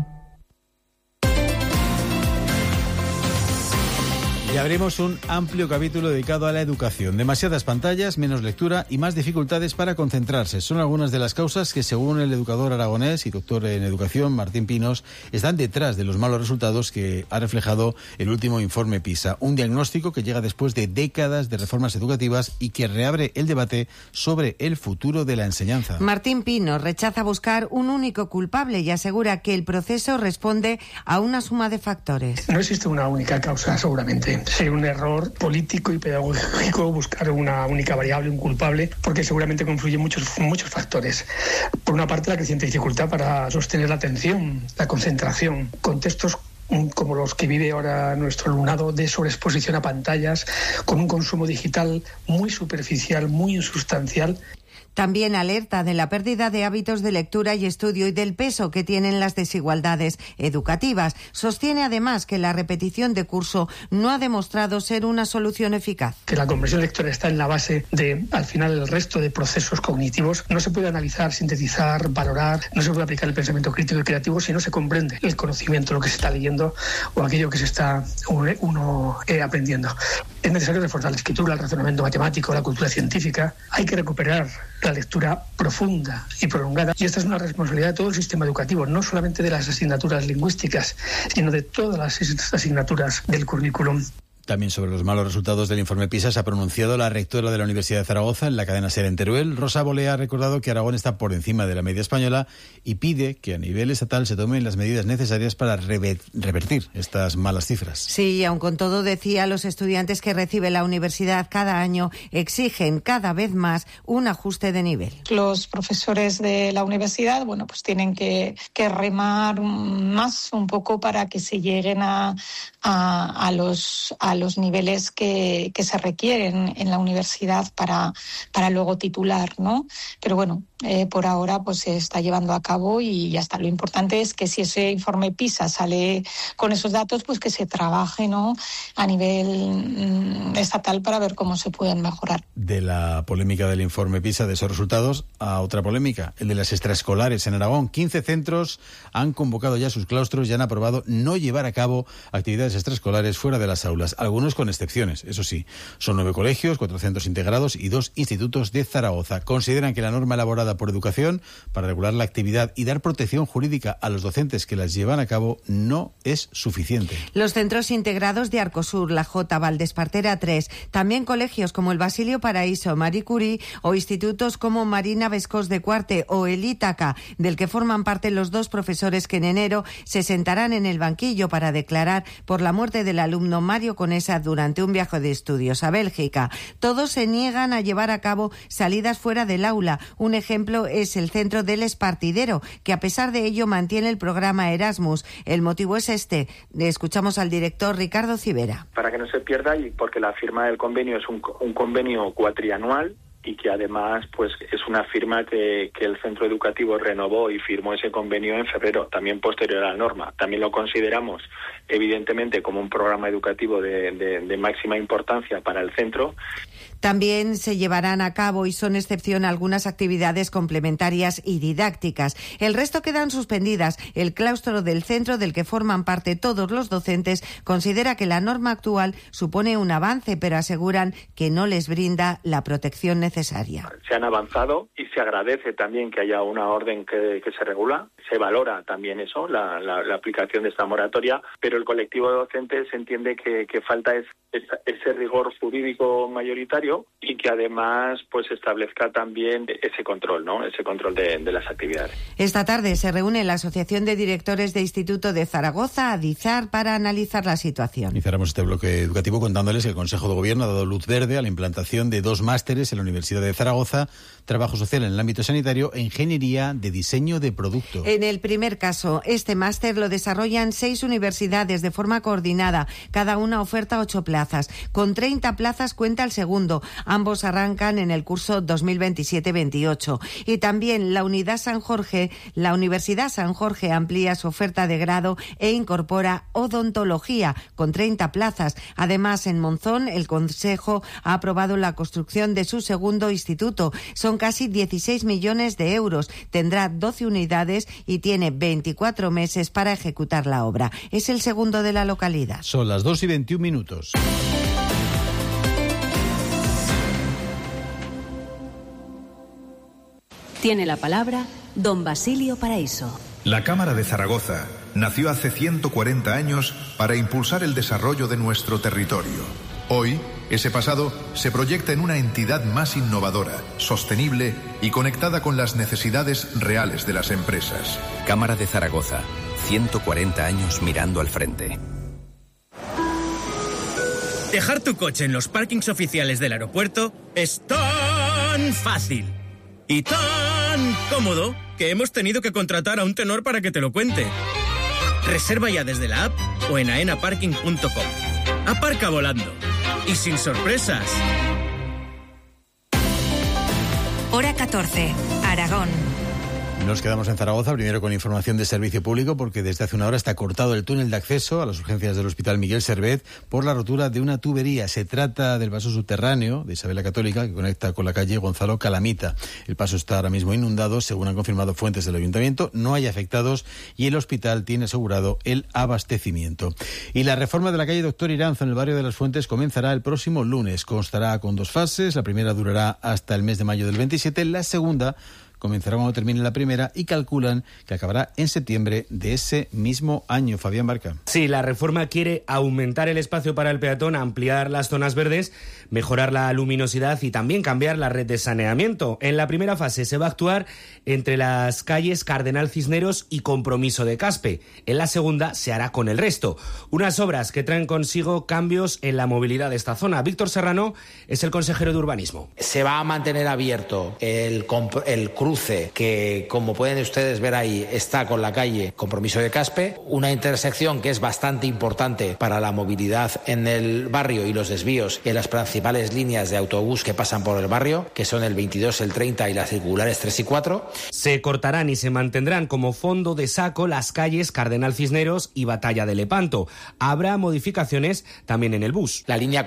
Y abrimos un amplio capítulo dedicado a la educación. Demasiadas pantallas, menos lectura y más dificultades para concentrarse. Son algunas de las causas que, según el educador aragonés y doctor en educación, Martín Pinos, están detrás de los malos resultados que ha reflejado el último informe PISA. Un diagnóstico que llega después de décadas de reformas educativas y que reabre el debate sobre el futuro de la enseñanza. Martín Pinos rechaza buscar un único culpable y asegura que el proceso responde a una suma de factores. No existe una única causa, seguramente. Sería un error político y pedagógico buscar una única variable, un culpable, porque seguramente confluyen muchos factores. Por una parte, la creciente dificultad para sostener la atención, la concentración, contextos como los que vive ahora nuestro alumnado, de sobreexposición a pantallas, con un consumo digital muy superficial, muy insustancial. También alerta de la pérdida de hábitos de lectura y estudio y del peso que tienen las desigualdades educativas. Sostiene además que la repetición de curso no ha demostrado ser una solución eficaz. Que la comprensión lectora está en la base de, al final, el resto de procesos cognitivos. No se puede analizar, sintetizar, valorar, no se puede aplicar el pensamiento crítico y creativo si no se comprende el conocimiento, lo que se está leyendo o aquello que se está uno aprendiendo. Es necesario reforzar la escritura, el razonamiento matemático, la cultura científica. Hay que recuperar la lectura profunda y prolongada. Y esta es una responsabilidad de todo el sistema educativo, no solamente de las asignaturas lingüísticas, sino de todas las asignaturas del currículum. También sobre los malos resultados del informe PISA se ha pronunciado la rectora de la Universidad de Zaragoza en la cadena SER en Teruel. Rosa Bolea ha recordado que Aragón está por encima de la media española y pide que a nivel estatal se tomen las medidas necesarias para revertir estas malas cifras. Sí, y aun con todo, decía, los estudiantes que recibe la universidad cada año exigen cada vez más un ajuste de nivel. Los profesores de la universidad, bueno, pues tienen que remar más un poco para que se lleguen a los niveles que se requieren en la universidad para luego titular, ¿no? Pero bueno, por ahora pues se está llevando a cabo y ya está. Lo importante es que si ese informe PISA sale con esos datos, pues que se trabaje, ¿no?, a nivel estatal para ver cómo se pueden mejorar. De la polémica del informe PISA, de esos resultados, a otra polémica, el de las extraescolares en Aragón. 15 centros han convocado ya sus claustros y han aprobado no llevar a cabo actividades extraescolares fuera de las aulas, algunos con excepciones, eso sí. Son 9 colegios, 4 centros integrados y 2 institutos de Zaragoza. Consideran que la norma elaborada por Educación para regular la actividad y dar protección jurídica a los docentes que las llevan a cabo no es suficiente. Los centros integrados de Arcosur, La Jota, Valdespartera 3, también colegios como el Basilio Paraíso, Marie Curie o institutos como Marina Vescós de Cuarte o el Ítaca, del que forman parte los 2 profesores que en enero se sentarán en el banquillo para declarar por la muerte del alumno Mario Conesa durante un viaje de estudios a Bélgica. Todos se niegan a llevar a cabo salidas fuera del aula. Un ejemplo es el centro del Espartidero, que a pesar de ello mantiene el programa Erasmus. El motivo es este. Escuchamos al director Ricardo Civera. Para que no se pierda, y porque la firma del convenio es un convenio cuatrianual, y que además pues es una firma que el centro educativo renovó y firmó ese convenio en febrero, también posterior a la norma. También lo consideramos evidentemente como un programa educativo de máxima importancia para el centro. También se llevarán a cabo, y son excepción, algunas actividades complementarias y didácticas. El resto quedan suspendidas. El claustro del centro, del que forman parte todos los docentes, considera que la norma actual supone un avance, pero aseguran que no les brinda la protección necesaria. Se han avanzado y se agradece también que haya una orden que se regula. Se valora también eso, la aplicación de esta moratoria, pero el colectivo de docentes entiende que falta ese rigor jurídico mayoritario y que además pues establezca también ese control, ¿no?, ese control de las actividades. Esta tarde se reúne la Asociación de Directores de Instituto de Zaragoza, ADIZAR, para analizar la situación. Y cerramos este bloque educativo contándoles que el Consejo de Gobierno ha dado luz verde a la implantación de 2 másteres en la Universidad de Zaragoza: Trabajo Social en el ámbito sanitario e Ingeniería de Diseño de Producto. En el primer caso, este máster lo desarrollan 6 universidades de forma coordinada. Cada una oferta 8 plazas. Con 30 plazas cuenta el segundo. Ambos arrancan en el curso 2027-28. Y también la Universidad San Jorge amplía su oferta de grado e incorpora odontología con 30 plazas. Además, en Monzón, el Consejo ha aprobado la construcción de su segundo instituto. Son casi 16 millones de euros. Tendrá 12 unidades y tiene 24 meses para ejecutar la obra. Es el segundo de la localidad. Son las 2:21. Tiene la palabra don Basilio Paraíso. La Cámara de Zaragoza nació hace 140 años para impulsar el desarrollo de nuestro territorio. Hoy, ese pasado se proyecta en una entidad más innovadora, sostenible y conectada con las necesidades reales de las empresas. Cámara de Zaragoza, 140 años mirando al frente. Dejar tu coche en los parkings oficiales del aeropuerto es tan fácil y tan cómodo que hemos tenido que contratar a un tenor para que te lo cuente. Reserva ya desde la app o en aenaparking.com. Aparca volando y sin sorpresas. Hora 14, Aragón. Nos quedamos en Zaragoza, primero con información de servicio público, porque desde hace una hora está cortado el túnel de acceso a las urgencias del Hospital Miguel Servet por la rotura de una tubería. Se trata del paso subterráneo de Isabel la Católica, que conecta con la calle Gonzalo Calamita. El paso está ahora mismo inundado, según han confirmado fuentes del Ayuntamiento. No hay afectados y el hospital tiene asegurado el abastecimiento. Y la reforma de la calle Doctor Iranzo en el barrio de Las Fuentes comenzará el próximo lunes. Constará con 2 fases. La primera durará hasta el mes de mayo del 27, la segunda comenzará cuando termine la primera y calculan que acabará en septiembre de ese mismo año. Fabián Barca. Sí, la reforma quiere aumentar el espacio para el peatón, ampliar las zonas verdes, mejorar la luminosidad y también cambiar la red de saneamiento. En la primera fase se va a actuar entre las calles Cardenal Cisneros y Compromiso de Caspe. En la segunda se hará con el resto. Unas obras que traen consigo cambios en la movilidad de esta zona. Víctor Serrano es el consejero de Urbanismo. Se va a mantener abierto el cruce que, como pueden ustedes ver ahí, está con la calle Compromiso de Caspe, una intersección que es bastante importante para la movilidad en el barrio y los desvíos en las principales líneas de autobús que pasan por el barrio, que son el 22, el 30 y las circulares 3 y 4. Se cortarán y se mantendrán como fondo de saco las calles Cardenal Cisneros y Batalla de Lepanto. Habrá modificaciones también en el bus. La línea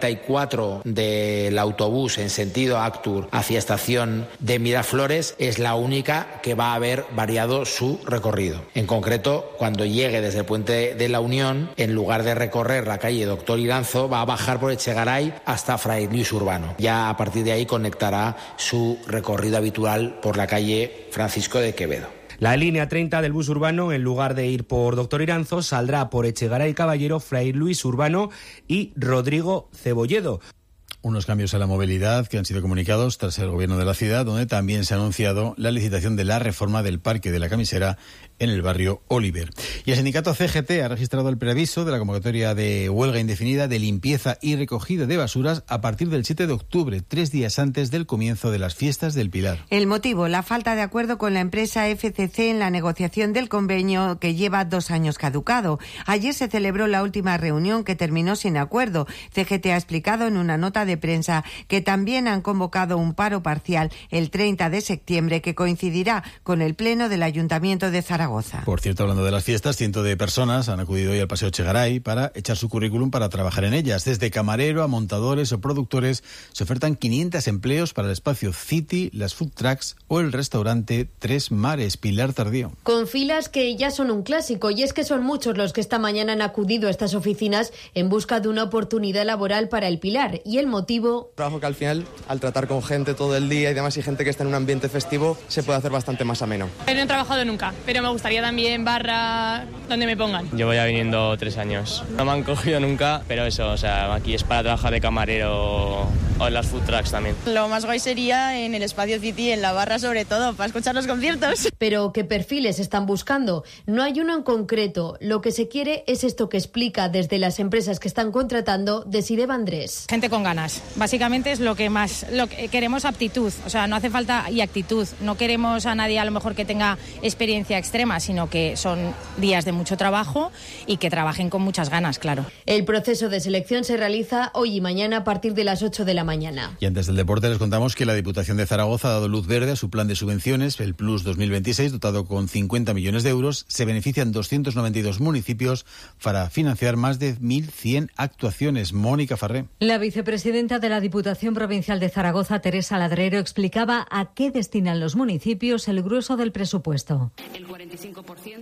44 del autobús en sentido Actur hacia estación de Miraflores es la única que va a haber variado su recorrido. En concreto, cuando llegue desde el puente de la Unión, en lugar de recorrer la calle Doctor Iranzo, va a bajar por Echegaray hasta Fray Luis Urbano. Ya a partir de ahí conectará su recorrido habitual por la calle Francisco de Quevedo. La línea 30 del bus urbano, en lugar de ir por Doctor Iranzo, saldrá por Echegaray Caballero, Fray Luis Urbano y Rodrigo Cebolledo. Unos cambios a la movilidad que han sido comunicados tras el gobierno de la ciudad, donde también se ha anunciado la licitación de la reforma del Parque de la Camisera en el barrio Oliver. Y el sindicato CGT ha registrado el preaviso de la convocatoria de huelga indefinida de limpieza y recogida de basuras a partir del 7 de octubre, 3 días antes del comienzo de las fiestas del Pilar. El motivo, la falta de acuerdo con la empresa FCC en la negociación del convenio que lleva 2 años caducado. Ayer se celebró la última reunión que terminó sin acuerdo. CGT ha explicado en una nota de prensa que también han convocado un paro parcial el 30 de septiembre que coincidirá con el pleno del Ayuntamiento de Zaragoza. Por cierto, hablando de las fiestas, cientos de personas han acudido hoy al Paseo Echegaray para echar su currículum para trabajar en ellas. Desde camarero a montadores o productores se ofertan 500 empleos para el espacio City, las food trucks o el restaurante Tres Mares. Pilar Tardío. Con filas que ya son un clásico, y es que son muchos los que esta mañana han acudido a estas oficinas en busca de una oportunidad laboral para el Pilar. Y el motivo... Trabajo que al final, al tratar con gente todo el día y demás, y gente que está en un ambiente festivo, se puede hacer bastante más ameno. No he trabajado nunca, pero me gustaría también barra donde me pongan. Llevo ya viniendo 3 años. No me han cogido nunca, pero eso, o sea, aquí es para trabajar de camarero o en las food trucks también. Lo más guay sería en el espacio City, en la barra sobre todo, para escuchar los conciertos. Pero ¿qué perfiles están buscando? No hay uno en concreto. Lo que se quiere es esto que explica desde las empresas que están contratando Desiree Vandrés. Gente con ganas. Básicamente es lo que queremos, aptitud. O sea, no hace falta y actitud. No queremos a nadie a lo mejor que tenga experiencia extrema, sino que son días de mucho trabajo y que trabajen con muchas ganas, claro. El proceso de selección se realiza hoy y mañana a partir de las 8 de la mañana. Y antes del deporte les contamos que la Diputación de Zaragoza ha dado luz verde a su plan de subvenciones, el Plus 2026, dotado con 50 millones de euros. Se benefician 292 municipios para financiar más de 1.100 actuaciones. Mónica Farré. La vicepresidenta de la Diputación Provincial de Zaragoza, Teresa Ladrero, explicaba a qué destinan los municipios el grueso del presupuesto. El 45%,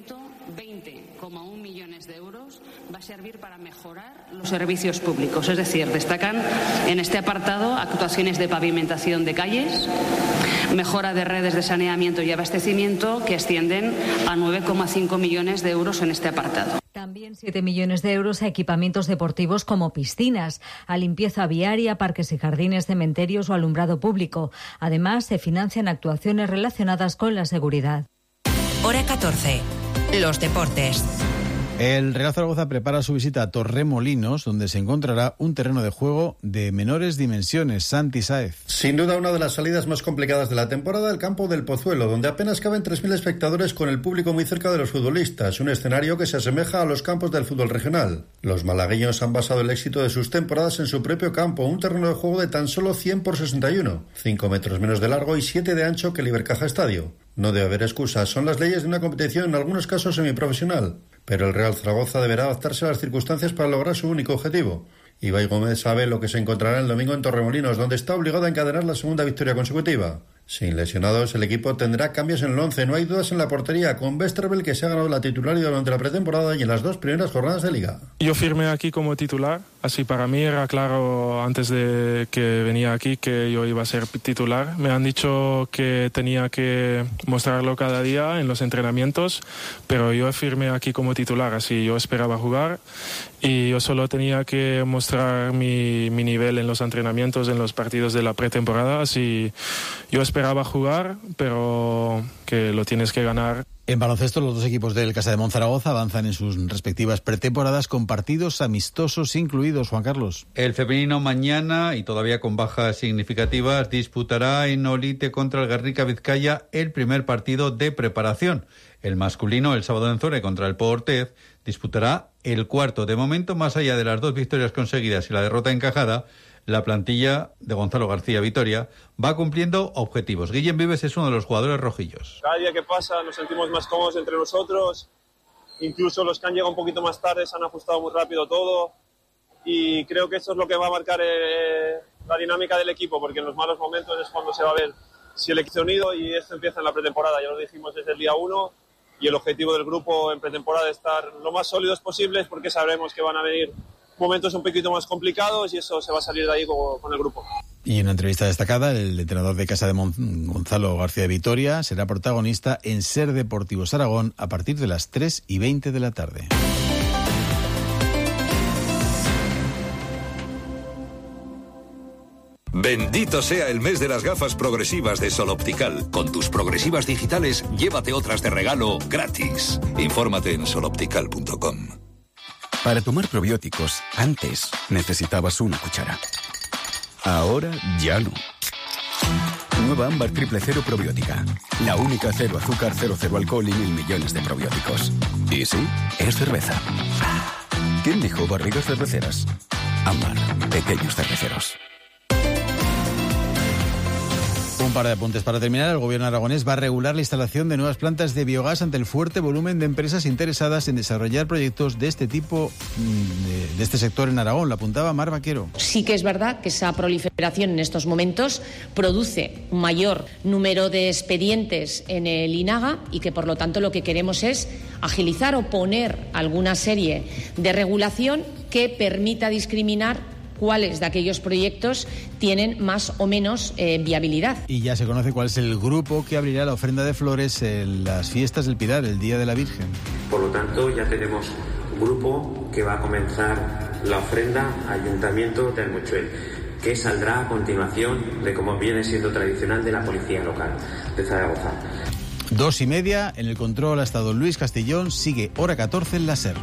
20,1 millones de euros, va a servir para mejorar los servicios públicos. Es decir, destacan en este apartado actuaciones de pavimentación de calles, mejora de redes de saneamiento y abastecimiento que ascienden a 9,5 millones de euros en este apartado. También 7 millones de euros a equipamientos deportivos como piscinas, a limpieza viaria, parques y jardines, cementerios o alumbrado público. Además, se financian actuaciones relacionadas con la seguridad. Hora 14. Los deportes. El Real Zaragoza prepara su visita a Torremolinos, donde se encontrará un terreno de juego de menores dimensiones. Santi Sáez. Sin duda una de las salidas más complicadas de la temporada, el campo del Pozuelo, donde apenas caben 3.000 espectadores con el público muy cerca de los futbolistas, un escenario que se asemeja a los campos del fútbol regional. Los malagueños han basado el éxito de sus temporadas en su propio campo, un terreno de juego de tan solo 100 por 61, 5 metros menos de largo y 7 de ancho que el Ibercaja Estadio. No debe haber excusas, son las leyes de una competición en algunos casos semiprofesional, pero el Real Zaragoza deberá adaptarse a las circunstancias para lograr su único objetivo. Ibai Gómez sabe lo que se encontrará el domingo en Torremolinos, donde está obligado a encadenar la segunda victoria consecutiva. Sin lesionados, el equipo tendrá cambios en el 11. No hay dudas en la portería, con Westerveld, que se ha ganado la titularidad durante la pretemporada y en las 2 primeras jornadas de Liga. Yo firmé aquí como titular, así para mí era claro antes de que venía aquí que yo iba a ser titular. Me han dicho que tenía que mostrarlo cada día en los entrenamientos, pero yo firmé aquí como titular, así yo esperaba jugar y yo solo tenía que mostrar mi nivel en los entrenamientos, en los partidos de la pretemporada, así yo esperaba jugar, pero que lo tienes que ganar. En baloncesto, los dos equipos del Casa de Monzaragoza avanzan en sus respectivas pretemporadas con partidos amistosos incluidos, Juan Carlos. El femenino mañana, y todavía con bajas significativas, disputará en Olite contra el Guernica Vizcaya el primer partido de preparación. El masculino, el sábado en Zore contra el Pau Ortez, disputará el cuarto. De momento, más allá de las 2 victorias conseguidas y la derrota encajada, la plantilla de Gonzalo García Vitoria va cumpliendo objetivos. Guillem Vives es uno de los jugadores rojillos. Cada día que pasa nos sentimos más cómodos entre nosotros, incluso los que han llegado un poquito más tarde se han ajustado muy rápido todo y creo que esto es lo que va a marcar la dinámica del equipo, porque en los malos momentos es cuando se va a ver si el equipo se ha unido, y esto empieza en la pretemporada, ya lo dijimos desde el día 1, y el objetivo del grupo en pretemporada es estar lo más sólidos posibles, porque sabremos que van a venir momentos un poquito más complicados y eso se va a salir de ahí con el grupo. Y en una entrevista destacada, el entrenador de Casa de Gonzalo García Vitoria será protagonista en Ser Deportivos Aragón a partir de las 3:20 de la tarde. Bendito sea el mes de las gafas progresivas de Sol Optical. Con tus progresivas digitales, llévate otras de regalo gratis. Infórmate en soloptical.com. Para tomar probióticos, antes necesitabas una cuchara. Ahora ya no. Nueva Ámbar Triple Cero Probiótica. La única cero azúcar, 0 alcohol y 1.000 millones de probióticos. Y sí, es cerveza. ¿Quién dijo barrigas cerveceras? Ámbar, pequeños cerveceros. Un par de apuntes para terminar. El gobierno aragonés va a regular la instalación de nuevas plantas de biogás ante el fuerte volumen de empresas interesadas en desarrollar proyectos de este tipo, de este sector en Aragón. Lo apuntaba Mar Vaquero. Sí que es verdad que esa proliferación en estos momentos produce un mayor número de expedientes en el INAGA y que por lo tanto lo que queremos es agilizar o poner alguna serie de regulación que permita discriminar cuáles de aquellos proyectos tienen más o menos viabilidad. Y ya se conoce cuál es el grupo que abrirá la ofrenda de flores en las fiestas del Pilar, el Día de la Virgen. Por lo tanto, ya tenemos grupo que va a comenzar la ofrenda Ayuntamiento de Almuchuel, que saldrá a continuación de, como viene siendo tradicional, de la Policía Local de Zaragoza. 2:30, en el control ha estado Luis Castellón, sigue hora 14 en la SER.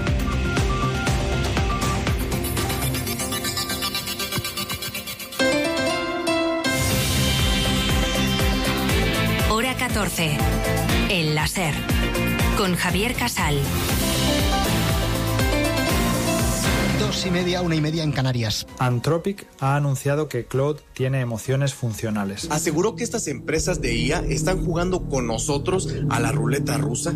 Hora 14, en la SER, con Javier Casal. 2:30, 1:30 en Canarias. Anthropic ha anunciado que Claude tiene emociones funcionales. Aseguró que estas empresas de IA están jugando con nosotros a la ruleta rusa.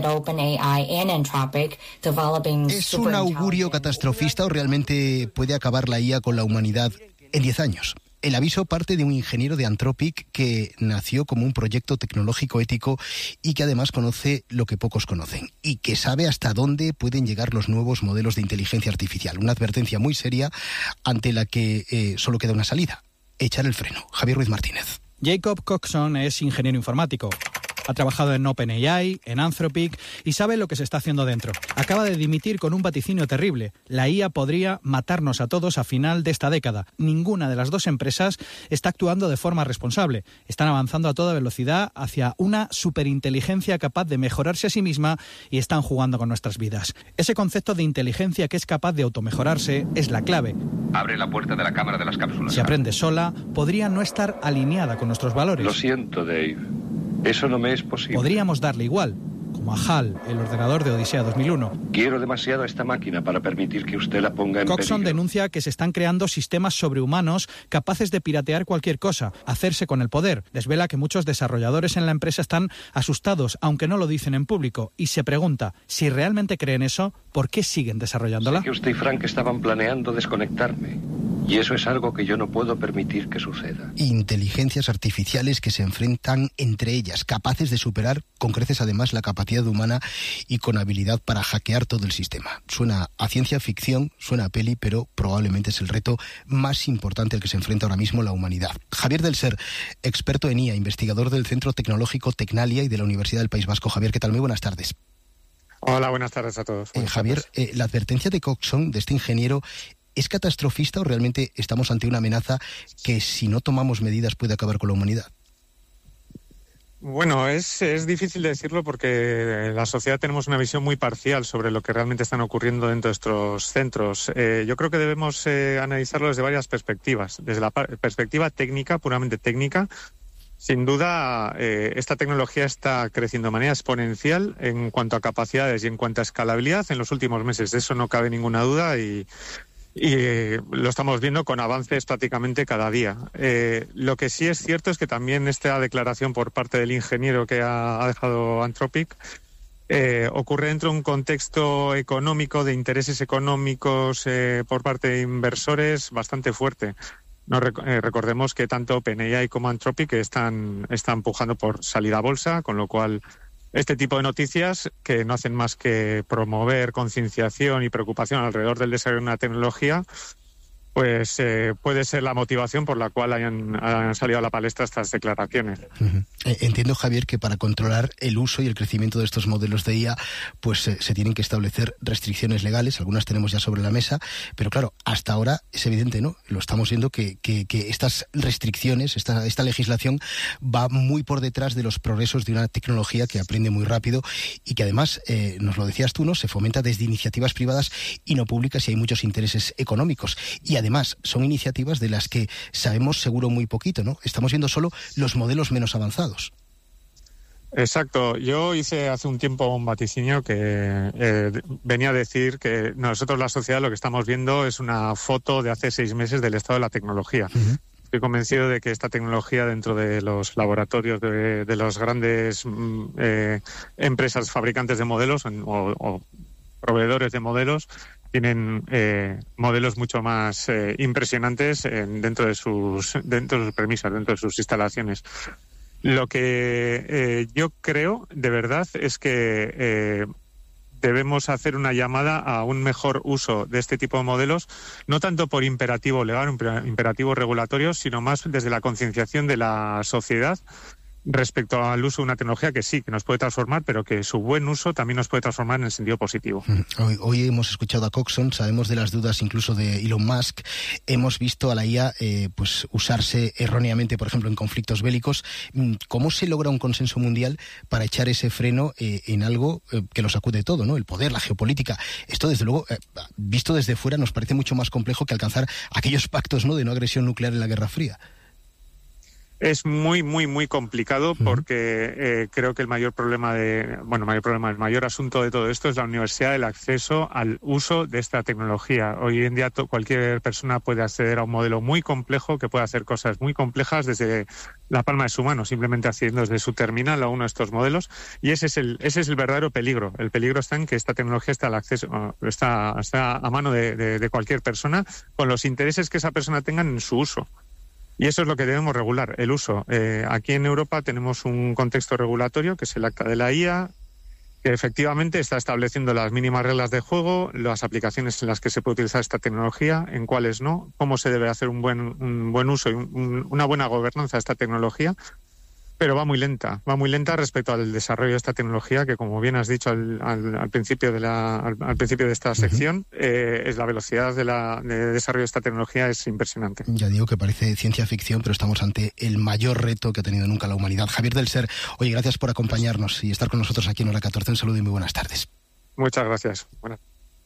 ¿Es un augurio catastrofista o realmente puede acabar la IA con la humanidad en 10 años? El aviso parte de un ingeniero de Anthropic que nació como un proyecto tecnológico ético y que además conoce lo que pocos conocen y que sabe hasta dónde pueden llegar los nuevos modelos de inteligencia artificial. Una advertencia muy seria ante la que solo queda una salida: echar el freno. Javier Ruiz Martínez. Jacob Coxon es ingeniero informático. Ha trabajado en OpenAI, en Anthropic y sabe lo que se está haciendo dentro. Acaba de dimitir con un vaticinio terrible. La IA podría matarnos a todos a final de esta década. Ninguna de las dos empresas está actuando de forma responsable. Están avanzando a toda velocidad hacia una superinteligencia capaz de mejorarse a sí misma y están jugando con nuestras vidas. Ese concepto de inteligencia que es capaz de automejorarse es la clave. Abre la puerta de la cámara de las cápsulas. Si aprende sola, podría no estar alineada con nuestros valores. Lo siento, Dave. Eso no me es posible. Podríamos darle igual, como a HAL, el ordenador de Odisea 2001. Quiero demasiado a esta máquina para permitir que usted la ponga en Coxon peligro. denuncia que se están creando sistemas sobrehumanos capaces de piratear cualquier cosa, hacerse con el poder. Desvela que muchos desarrolladores en la empresa están asustados, aunque no lo dicen en público, y se pregunta, si realmente creen eso, ¿por qué siguen desarrollándola? Sé que usted y Frank estaban planeando desconectarme. Y eso es algo que yo no puedo permitir que suceda. Inteligencias artificiales que se enfrentan entre ellas, capaces de superar con creces además la capacidad humana y con habilidad para hackear todo el sistema. Suena a ciencia ficción, suena a peli, pero probablemente es el reto más importante al que se enfrenta ahora mismo la humanidad. Javier del Ser, experto en IA, investigador del Centro Tecnológico Tecnalia y de la Universidad del País Vasco. Javier, ¿qué tal? Muy buenas tardes. Hola, buenas tardes a todos. Javier, la advertencia de Coxon, de este ingeniero, ¿es catastrofista o realmente estamos ante una amenaza que si no tomamos medidas puede acabar con la humanidad? Bueno, es difícil decirlo porque en la sociedad tenemos una visión muy parcial sobre lo que realmente están ocurriendo dentro de estos centros. Yo creo que debemos analizarlo desde varias perspectivas. Desde la perspectiva técnica, puramente técnica, sin duda esta tecnología está creciendo de manera exponencial en cuanto a capacidades y en cuanto a escalabilidad en los últimos meses. De eso no cabe ninguna duda y lo estamos viendo con avances prácticamente cada día. Lo que sí es cierto es que también esta declaración por parte del ingeniero que ha dejado Anthropic ocurre dentro de un contexto económico, de intereses económicos por parte de inversores bastante fuerte. Recordemos que tanto OpenAI como Anthropic están empujando por salida a bolsa, con lo cual este tipo de noticias, que no hacen más que promover concienciación y preocupación alrededor del desarrollo de una tecnología, pues puede ser la motivación por la cual hayan salido a la palestra estas declaraciones. Entiendo, Javier, que para controlar el uso y el crecimiento de estos modelos de IA, pues se tienen que establecer restricciones legales, algunas tenemos ya sobre la mesa, pero claro, hasta ahora es evidente, ¿no? Lo estamos viendo que estas restricciones, esta legislación va muy por detrás de los progresos de una tecnología que aprende muy rápido y que además, nos lo decías tú, ¿no? Se fomenta desde iniciativas privadas y no públicas y hay muchos intereses económicos. Y además son iniciativas de las que sabemos seguro muy poquito, ¿no? Estamos viendo solo los modelos menos avanzados. Exacto. Yo hice hace un tiempo un vaticinio que venía a decir que nosotros, la sociedad, lo que estamos viendo es una foto de hace 6 meses del estado de la tecnología. Estoy convencido de que esta tecnología dentro de los laboratorios de las grandes empresas fabricantes de modelos o proveedores de modelos tienen modelos mucho más impresionantes dentro de sus premisas, dentro de sus instalaciones. Lo que yo creo, de verdad, es que debemos hacer una llamada a un mejor uso de este tipo de modelos, no tanto por imperativo legal, imperativo regulatorio, sino más desde la concienciación de la sociedad respecto al uso de una tecnología que sí, que nos puede transformar, pero que su buen uso también nos puede transformar en el sentido positivo. Hoy hemos escuchado a Coxon, sabemos de las dudas incluso de Elon Musk, hemos visto a la IA pues usarse erróneamente, por ejemplo, en conflictos bélicos. ¿Cómo se logra un consenso mundial para echar ese freno en algo que lo sacude todo, ¿no? El poder, la geopolítica. Esto, desde luego, visto desde fuera, nos parece mucho más complejo que alcanzar aquellos pactos, ¿no?, de no agresión nuclear en la Guerra Fría. Es muy, muy, muy complicado porque creo que el mayor asunto de todo esto es la universidad, el acceso al uso de esta tecnología. Hoy en día cualquier persona puede acceder a un modelo muy complejo que puede hacer cosas muy complejas desde la palma de su mano, simplemente haciendo desde su terminal a uno de estos modelos, y ese es el verdadero peligro. El peligro está en que esta tecnología está al acceso, está a mano de cualquier persona, con los intereses que esa persona tenga en su uso. Y eso es lo que debemos regular, el uso. Aquí en Europa tenemos un contexto regulatorio, que es el Acta de la IA, que efectivamente está estableciendo las mínimas reglas de juego, las aplicaciones en las que se puede utilizar esta tecnología, en cuáles no, cómo se debe hacer un buen uso y una buena gobernanza de esta tecnología. Pero va muy lenta respecto al desarrollo de esta tecnología, que, como bien has dicho al principio de esta sección, es la velocidad de desarrollo de esta tecnología es impresionante. Ya digo que parece ciencia ficción, pero estamos ante el mayor reto que ha tenido nunca la humanidad. Javier del Ser, oye, gracias por acompañarnos y estar con nosotros aquí en Hora 14. Un saludo y muy buenas tardes. Muchas gracias. Buenas.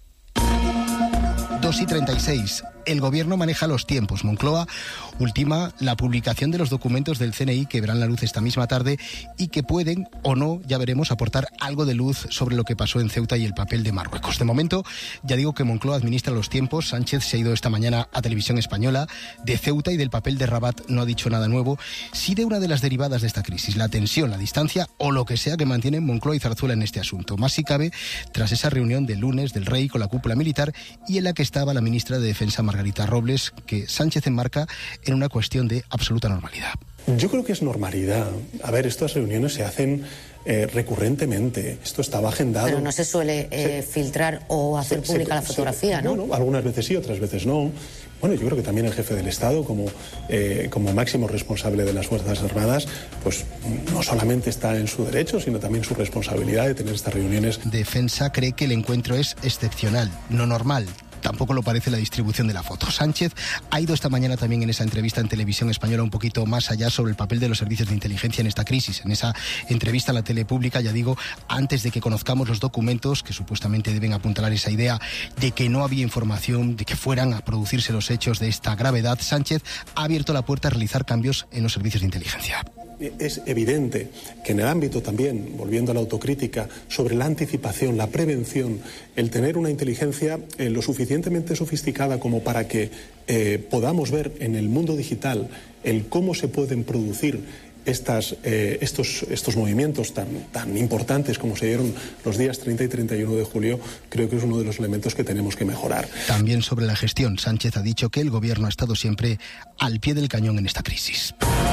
2:36. El Gobierno maneja los tiempos. Moncloa ultima la publicación de los documentos del CNI que verán la luz esta misma tarde y que pueden, o no, ya veremos, aportar algo de luz sobre lo que pasó en Ceuta y el papel de Marruecos. De momento, ya digo que Moncloa administra los tiempos. Sánchez se ha ido esta mañana a Televisión Española. De Ceuta y del papel de Rabat no ha dicho nada nuevo. Sí de una de las derivadas de esta crisis, la tensión, la distancia o lo que sea que mantienen Moncloa y Zarzuela en este asunto. Más si cabe, tras esa reunión del lunes del Rey con la cúpula militar y en la que estaba la ministra de Defensa, Margarita Robles, que Sánchez enmarca en una cuestión de absoluta normalidad. Yo creo que es normalidad. A ver, estas reuniones se hacen recurrentemente. Esto estaba agendado. Pero no se suele filtrar o hacer pública la fotografía, ¿no? Bueno, algunas veces sí, otras veces no. Bueno, yo creo que también el jefe del Estado, como máximo responsable de las Fuerzas Armadas, pues no solamente está en su derecho, sino también su responsabilidad de tener estas reuniones. Defensa cree que el encuentro es excepcional, no normal. Tampoco lo parece la distribución de la foto. Sánchez ha ido esta mañana también en esa entrevista en Televisión Española un poquito más allá sobre el papel de los servicios de inteligencia en esta crisis. En esa entrevista a la tele pública, ya digo, antes de que conozcamos los documentos que supuestamente deben apuntalar esa idea de que no había información de que fueran a producirse los hechos de esta gravedad, Sánchez ha abierto la puerta a realizar cambios en los servicios de inteligencia. Es evidente que en el ámbito también, volviendo a la autocrítica, sobre la anticipación, la prevención, el tener una inteligencia lo suficientemente sofisticada como para que podamos ver en el mundo digital el cómo se pueden producir estos movimientos tan importantes como se dieron los días 30 y 31 de julio, creo que es uno de los elementos que tenemos que mejorar. También sobre la gestión, Sánchez ha dicho que el gobierno ha estado siempre al pie del cañón en esta crisis.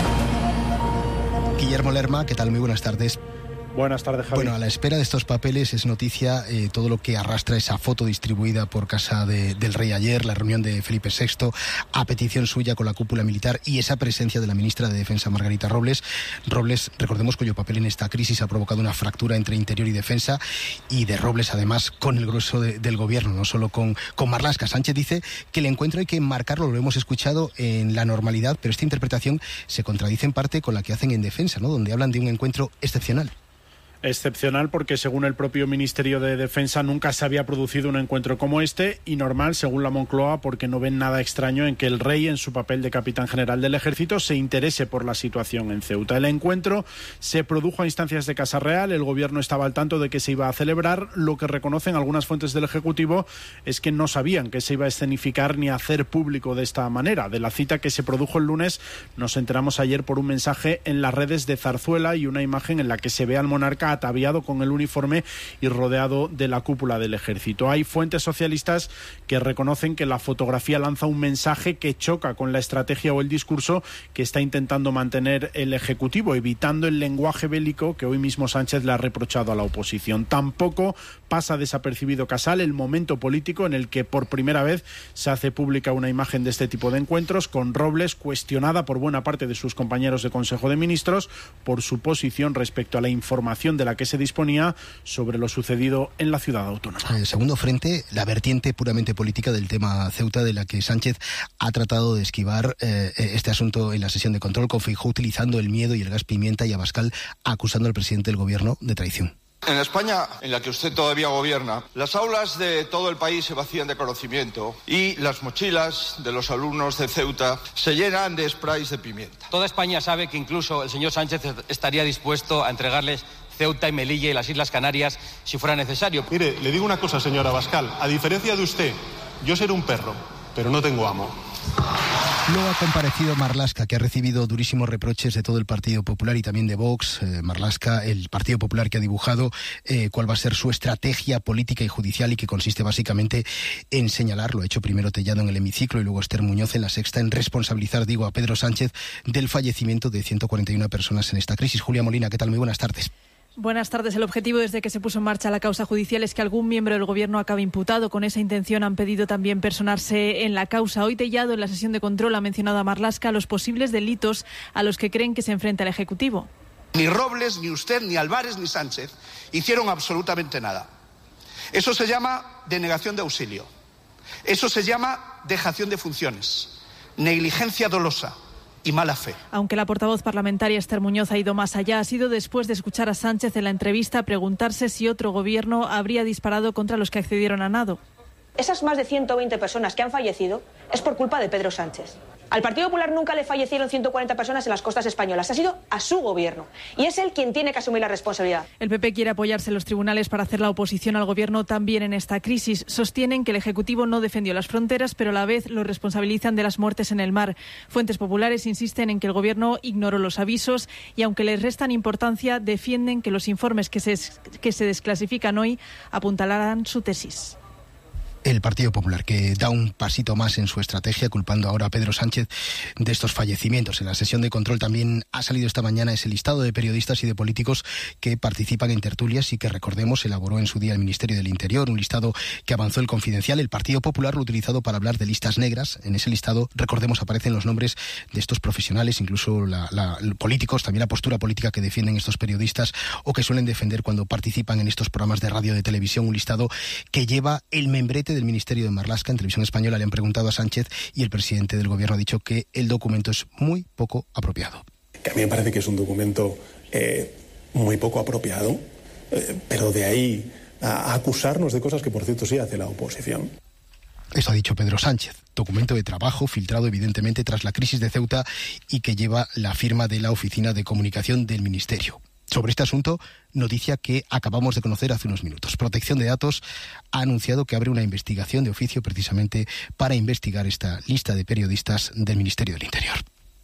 Guillermo Lerma, ¿qué tal? Muy buenas tardes. Buenas tardes, Javi. Bueno, a la espera de estos papeles es noticia todo lo que arrastra esa foto distribuida por casa del rey ayer, la reunión de Felipe VI, a petición suya con la cúpula militar y esa presencia de la ministra de Defensa, Margarita Robles. Robles, recordemos, cuyo papel en esta crisis ha provocado una fractura entre Interior y Defensa, y de Robles, además, con el grueso del gobierno, no solo con Marlaska. Sánchez dice que el encuentro hay que enmarcarlo, lo hemos escuchado, en la normalidad, pero esta interpretación se contradice en parte con la que hacen en Defensa, ¿no?, donde hablan de un encuentro excepcional. Excepcional porque, según el propio Ministerio de Defensa, nunca se había producido un encuentro como este, y normal, según la Moncloa, porque no ven nada extraño en que el rey, en su papel de capitán general del ejército, se interese por la situación en Ceuta. El encuentro se produjo a instancias de Casa Real, el gobierno estaba al tanto de que se iba a celebrar. Lo que reconocen algunas fuentes del Ejecutivo es que no sabían que se iba a escenificar ni a hacer público de esta manera. De la cita que se produjo el lunes nos enteramos ayer por un mensaje en las redes de Zarzuela y una imagen en la que se ve al monarca ataviado con el uniforme y rodeado de la cúpula del ejército. Hay fuentes socialistas que reconocen que la fotografía lanza un mensaje que choca con la estrategia o el discurso que está intentando mantener el Ejecutivo, evitando el lenguaje bélico que hoy mismo Sánchez le ha reprochado a la oposición. Tampoco pasa desapercibido, Casal, el momento político en el que por primera vez se hace pública una imagen de este tipo de encuentros, con Robles cuestionada por buena parte de sus compañeros de Consejo de Ministros por su posición respecto a la información de la que se disponía sobre lo sucedido en la ciudad autónoma. El segundo frente, la vertiente puramente política del tema Ceuta, de la que Sánchez ha tratado de esquivar este asunto en la sesión de control, con Feijóo utilizando el miedo y el gas pimienta, y Abascal acusando al presidente del gobierno de traición. En España, en la que usted todavía gobierna, las aulas de todo el país se vacían de conocimiento y las mochilas de los alumnos de Ceuta se llenan de sprays de pimienta. Toda España sabe que incluso el señor Sánchez estaría dispuesto a entregarles Ceuta y Melilla y las Islas Canarias si fuera necesario. Mire, le digo una cosa, señor Abascal. A diferencia de usted, yo seré un perro, pero no tengo amo. Luego ha comparecido Marlaska, que ha recibido durísimos reproches de todo el Partido Popular y también de Vox. Marlaska, el Partido Popular, que ha dibujado cuál va a ser su estrategia política y judicial, y que consiste básicamente en señalar, lo ha hecho primero Tellado en el hemiciclo y luego Esther Muñoz en La Sexta, en responsabilizar, a Pedro Sánchez del fallecimiento de 141 personas en esta crisis. Julia Molina, ¿qué tal? Muy buenas tardes. Buenas tardes. El objetivo desde que se puso en marcha la causa judicial es que algún miembro del Gobierno acabe imputado. Con esa intención han pedido también personarse en la causa. Hoy Tellado, en la sesión de control, ha mencionado a Marlaska los posibles delitos a los que creen que se enfrenta el Ejecutivo. Ni Robles, ni usted, ni Álvarez, ni Sánchez hicieron absolutamente nada. Eso se llama denegación de auxilio. Eso se llama dejación de funciones, negligencia dolosa y mala fe. Aunque la portavoz parlamentaria Esther Muñoz ha ido más allá, ha sido después de escuchar a Sánchez en la entrevista preguntarse si otro gobierno habría disparado contra los que accedieron a nado. Esas más de 120 personas que han fallecido es por culpa de Pedro Sánchez. Al Partido Popular nunca le fallecieron 140 personas en las costas españolas. Ha sido a su gobierno. Y es él quien tiene que asumir la responsabilidad. El PP quiere apoyarse en los tribunales para hacer la oposición al gobierno también en esta crisis. Sostienen que el Ejecutivo no defendió las fronteras, pero a la vez lo responsabilizan de las muertes en el mar. Fuentes populares insisten en que el gobierno ignoró los avisos y, aunque les restan importancia, defienden que los informes que se desclasifican hoy apuntalarán su tesis. el Partido Popular, que da un pasito más en su estrategia, culpando ahora a Pedro Sánchez de estos fallecimientos. En la sesión de control también ha salido esta mañana ese listado de periodistas y de políticos que participan en tertulias y que, recordemos, elaboró en su día el Ministerio del Interior, un listado que avanzó el Confidencial. El Partido Popular lo ha utilizado para hablar de listas negras. En ese listado, recordemos, aparecen los nombres de estos profesionales, incluso políticos, también la postura política que defienden estos periodistas o que suelen defender cuando participan en estos programas de radio, de televisión. Un listado que lleva el membrete del Ministerio de Marlaska. En Televisión Española le han preguntado a Sánchez y el presidente del Gobierno ha dicho que el documento es muy poco apropiado. Que a mí me parece que es un documento muy poco apropiado, pero de ahí a acusarnos de cosas que, por cierto, sí hace la oposición. Eso ha dicho Pedro Sánchez. Documento de trabajo filtrado evidentemente tras la crisis de Ceuta y que lleva la firma de la Oficina de Comunicación del Ministerio. Sobre este asunto, noticia que acabamos de conocer hace unos minutos. Protección de Datos ha anunciado que abre una investigación de oficio precisamente para investigar esta lista de periodistas del Ministerio del Interior.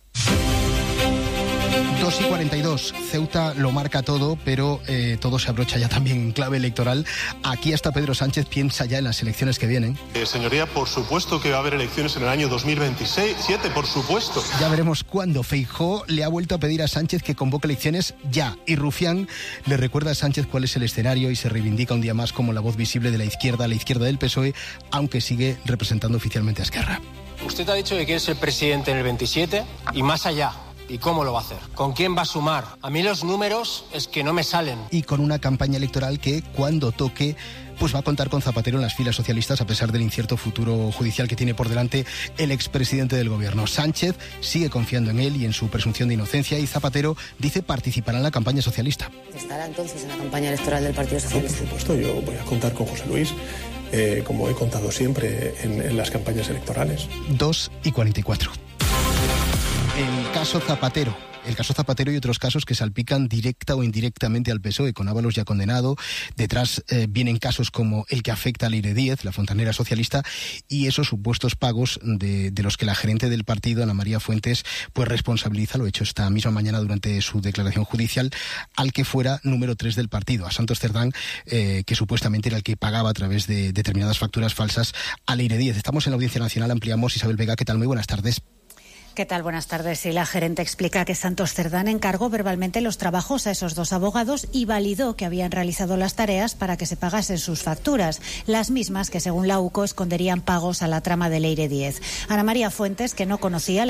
2:42. Ceuta lo marca todo, pero todo se abrocha ya también en clave electoral. Aquí hasta Pedro Sánchez piensa ya en las elecciones que vienen. Señoría, por supuesto que va a haber elecciones en el año 2027, por supuesto. Ya veremos cuándo. Feijóo le ha vuelto a pedir a Sánchez que convoque elecciones ya. Y Rufián le recuerda a Sánchez cuál es el escenario y se reivindica un día más como la voz visible de la izquierda del PSOE, aunque sigue representando oficialmente a Esquerra. Usted ha dicho que quiere ser presidente en el 27 y más allá. ¿Y cómo lo va a hacer? ¿Con quién va a sumar? A mí los números es que no me salen. Y con una campaña electoral que, cuando toque, pues va a contar con Zapatero en las filas socialistas, a pesar del incierto futuro judicial que tiene por delante el expresidente del Gobierno. Sánchez sigue confiando en él y en su presunción de inocencia, y Zapatero dice participará en la campaña socialista. ¿Estará entonces en la campaña electoral del Partido Socialista? Por supuesto, yo voy a contar con José Luis, como he contado siempre en las campañas electorales. 2:44. El caso Zapatero y otros casos que salpican directa o indirectamente al PSOE, con Ábalos ya condenado. Detrás vienen casos como el que afecta a Leire Díez, la fontanera socialista, y esos supuestos pagos de los que la gerente del partido, Ana María Fuentes, pues responsabiliza, lo ha hecho esta misma mañana durante su declaración judicial, al que fuera número 3 del partido, a Santos Cerdán, que supuestamente era el que pagaba a través de determinadas facturas falsas a Leire Díez. Estamos en la Audiencia Nacional, ampliamos. Isabel Vega, ¿qué tal? Muy buenas tardes. ¿Qué tal? Buenas tardes. Y la gerente explica que Santos Cerdán encargó verbalmente los trabajos a esos dos abogados y validó que habían realizado las tareas para que se pagasen sus facturas, las mismas que, según la UCO, esconderían pagos a la trama de Leire Díez. Ana María Fuentes, que no conocía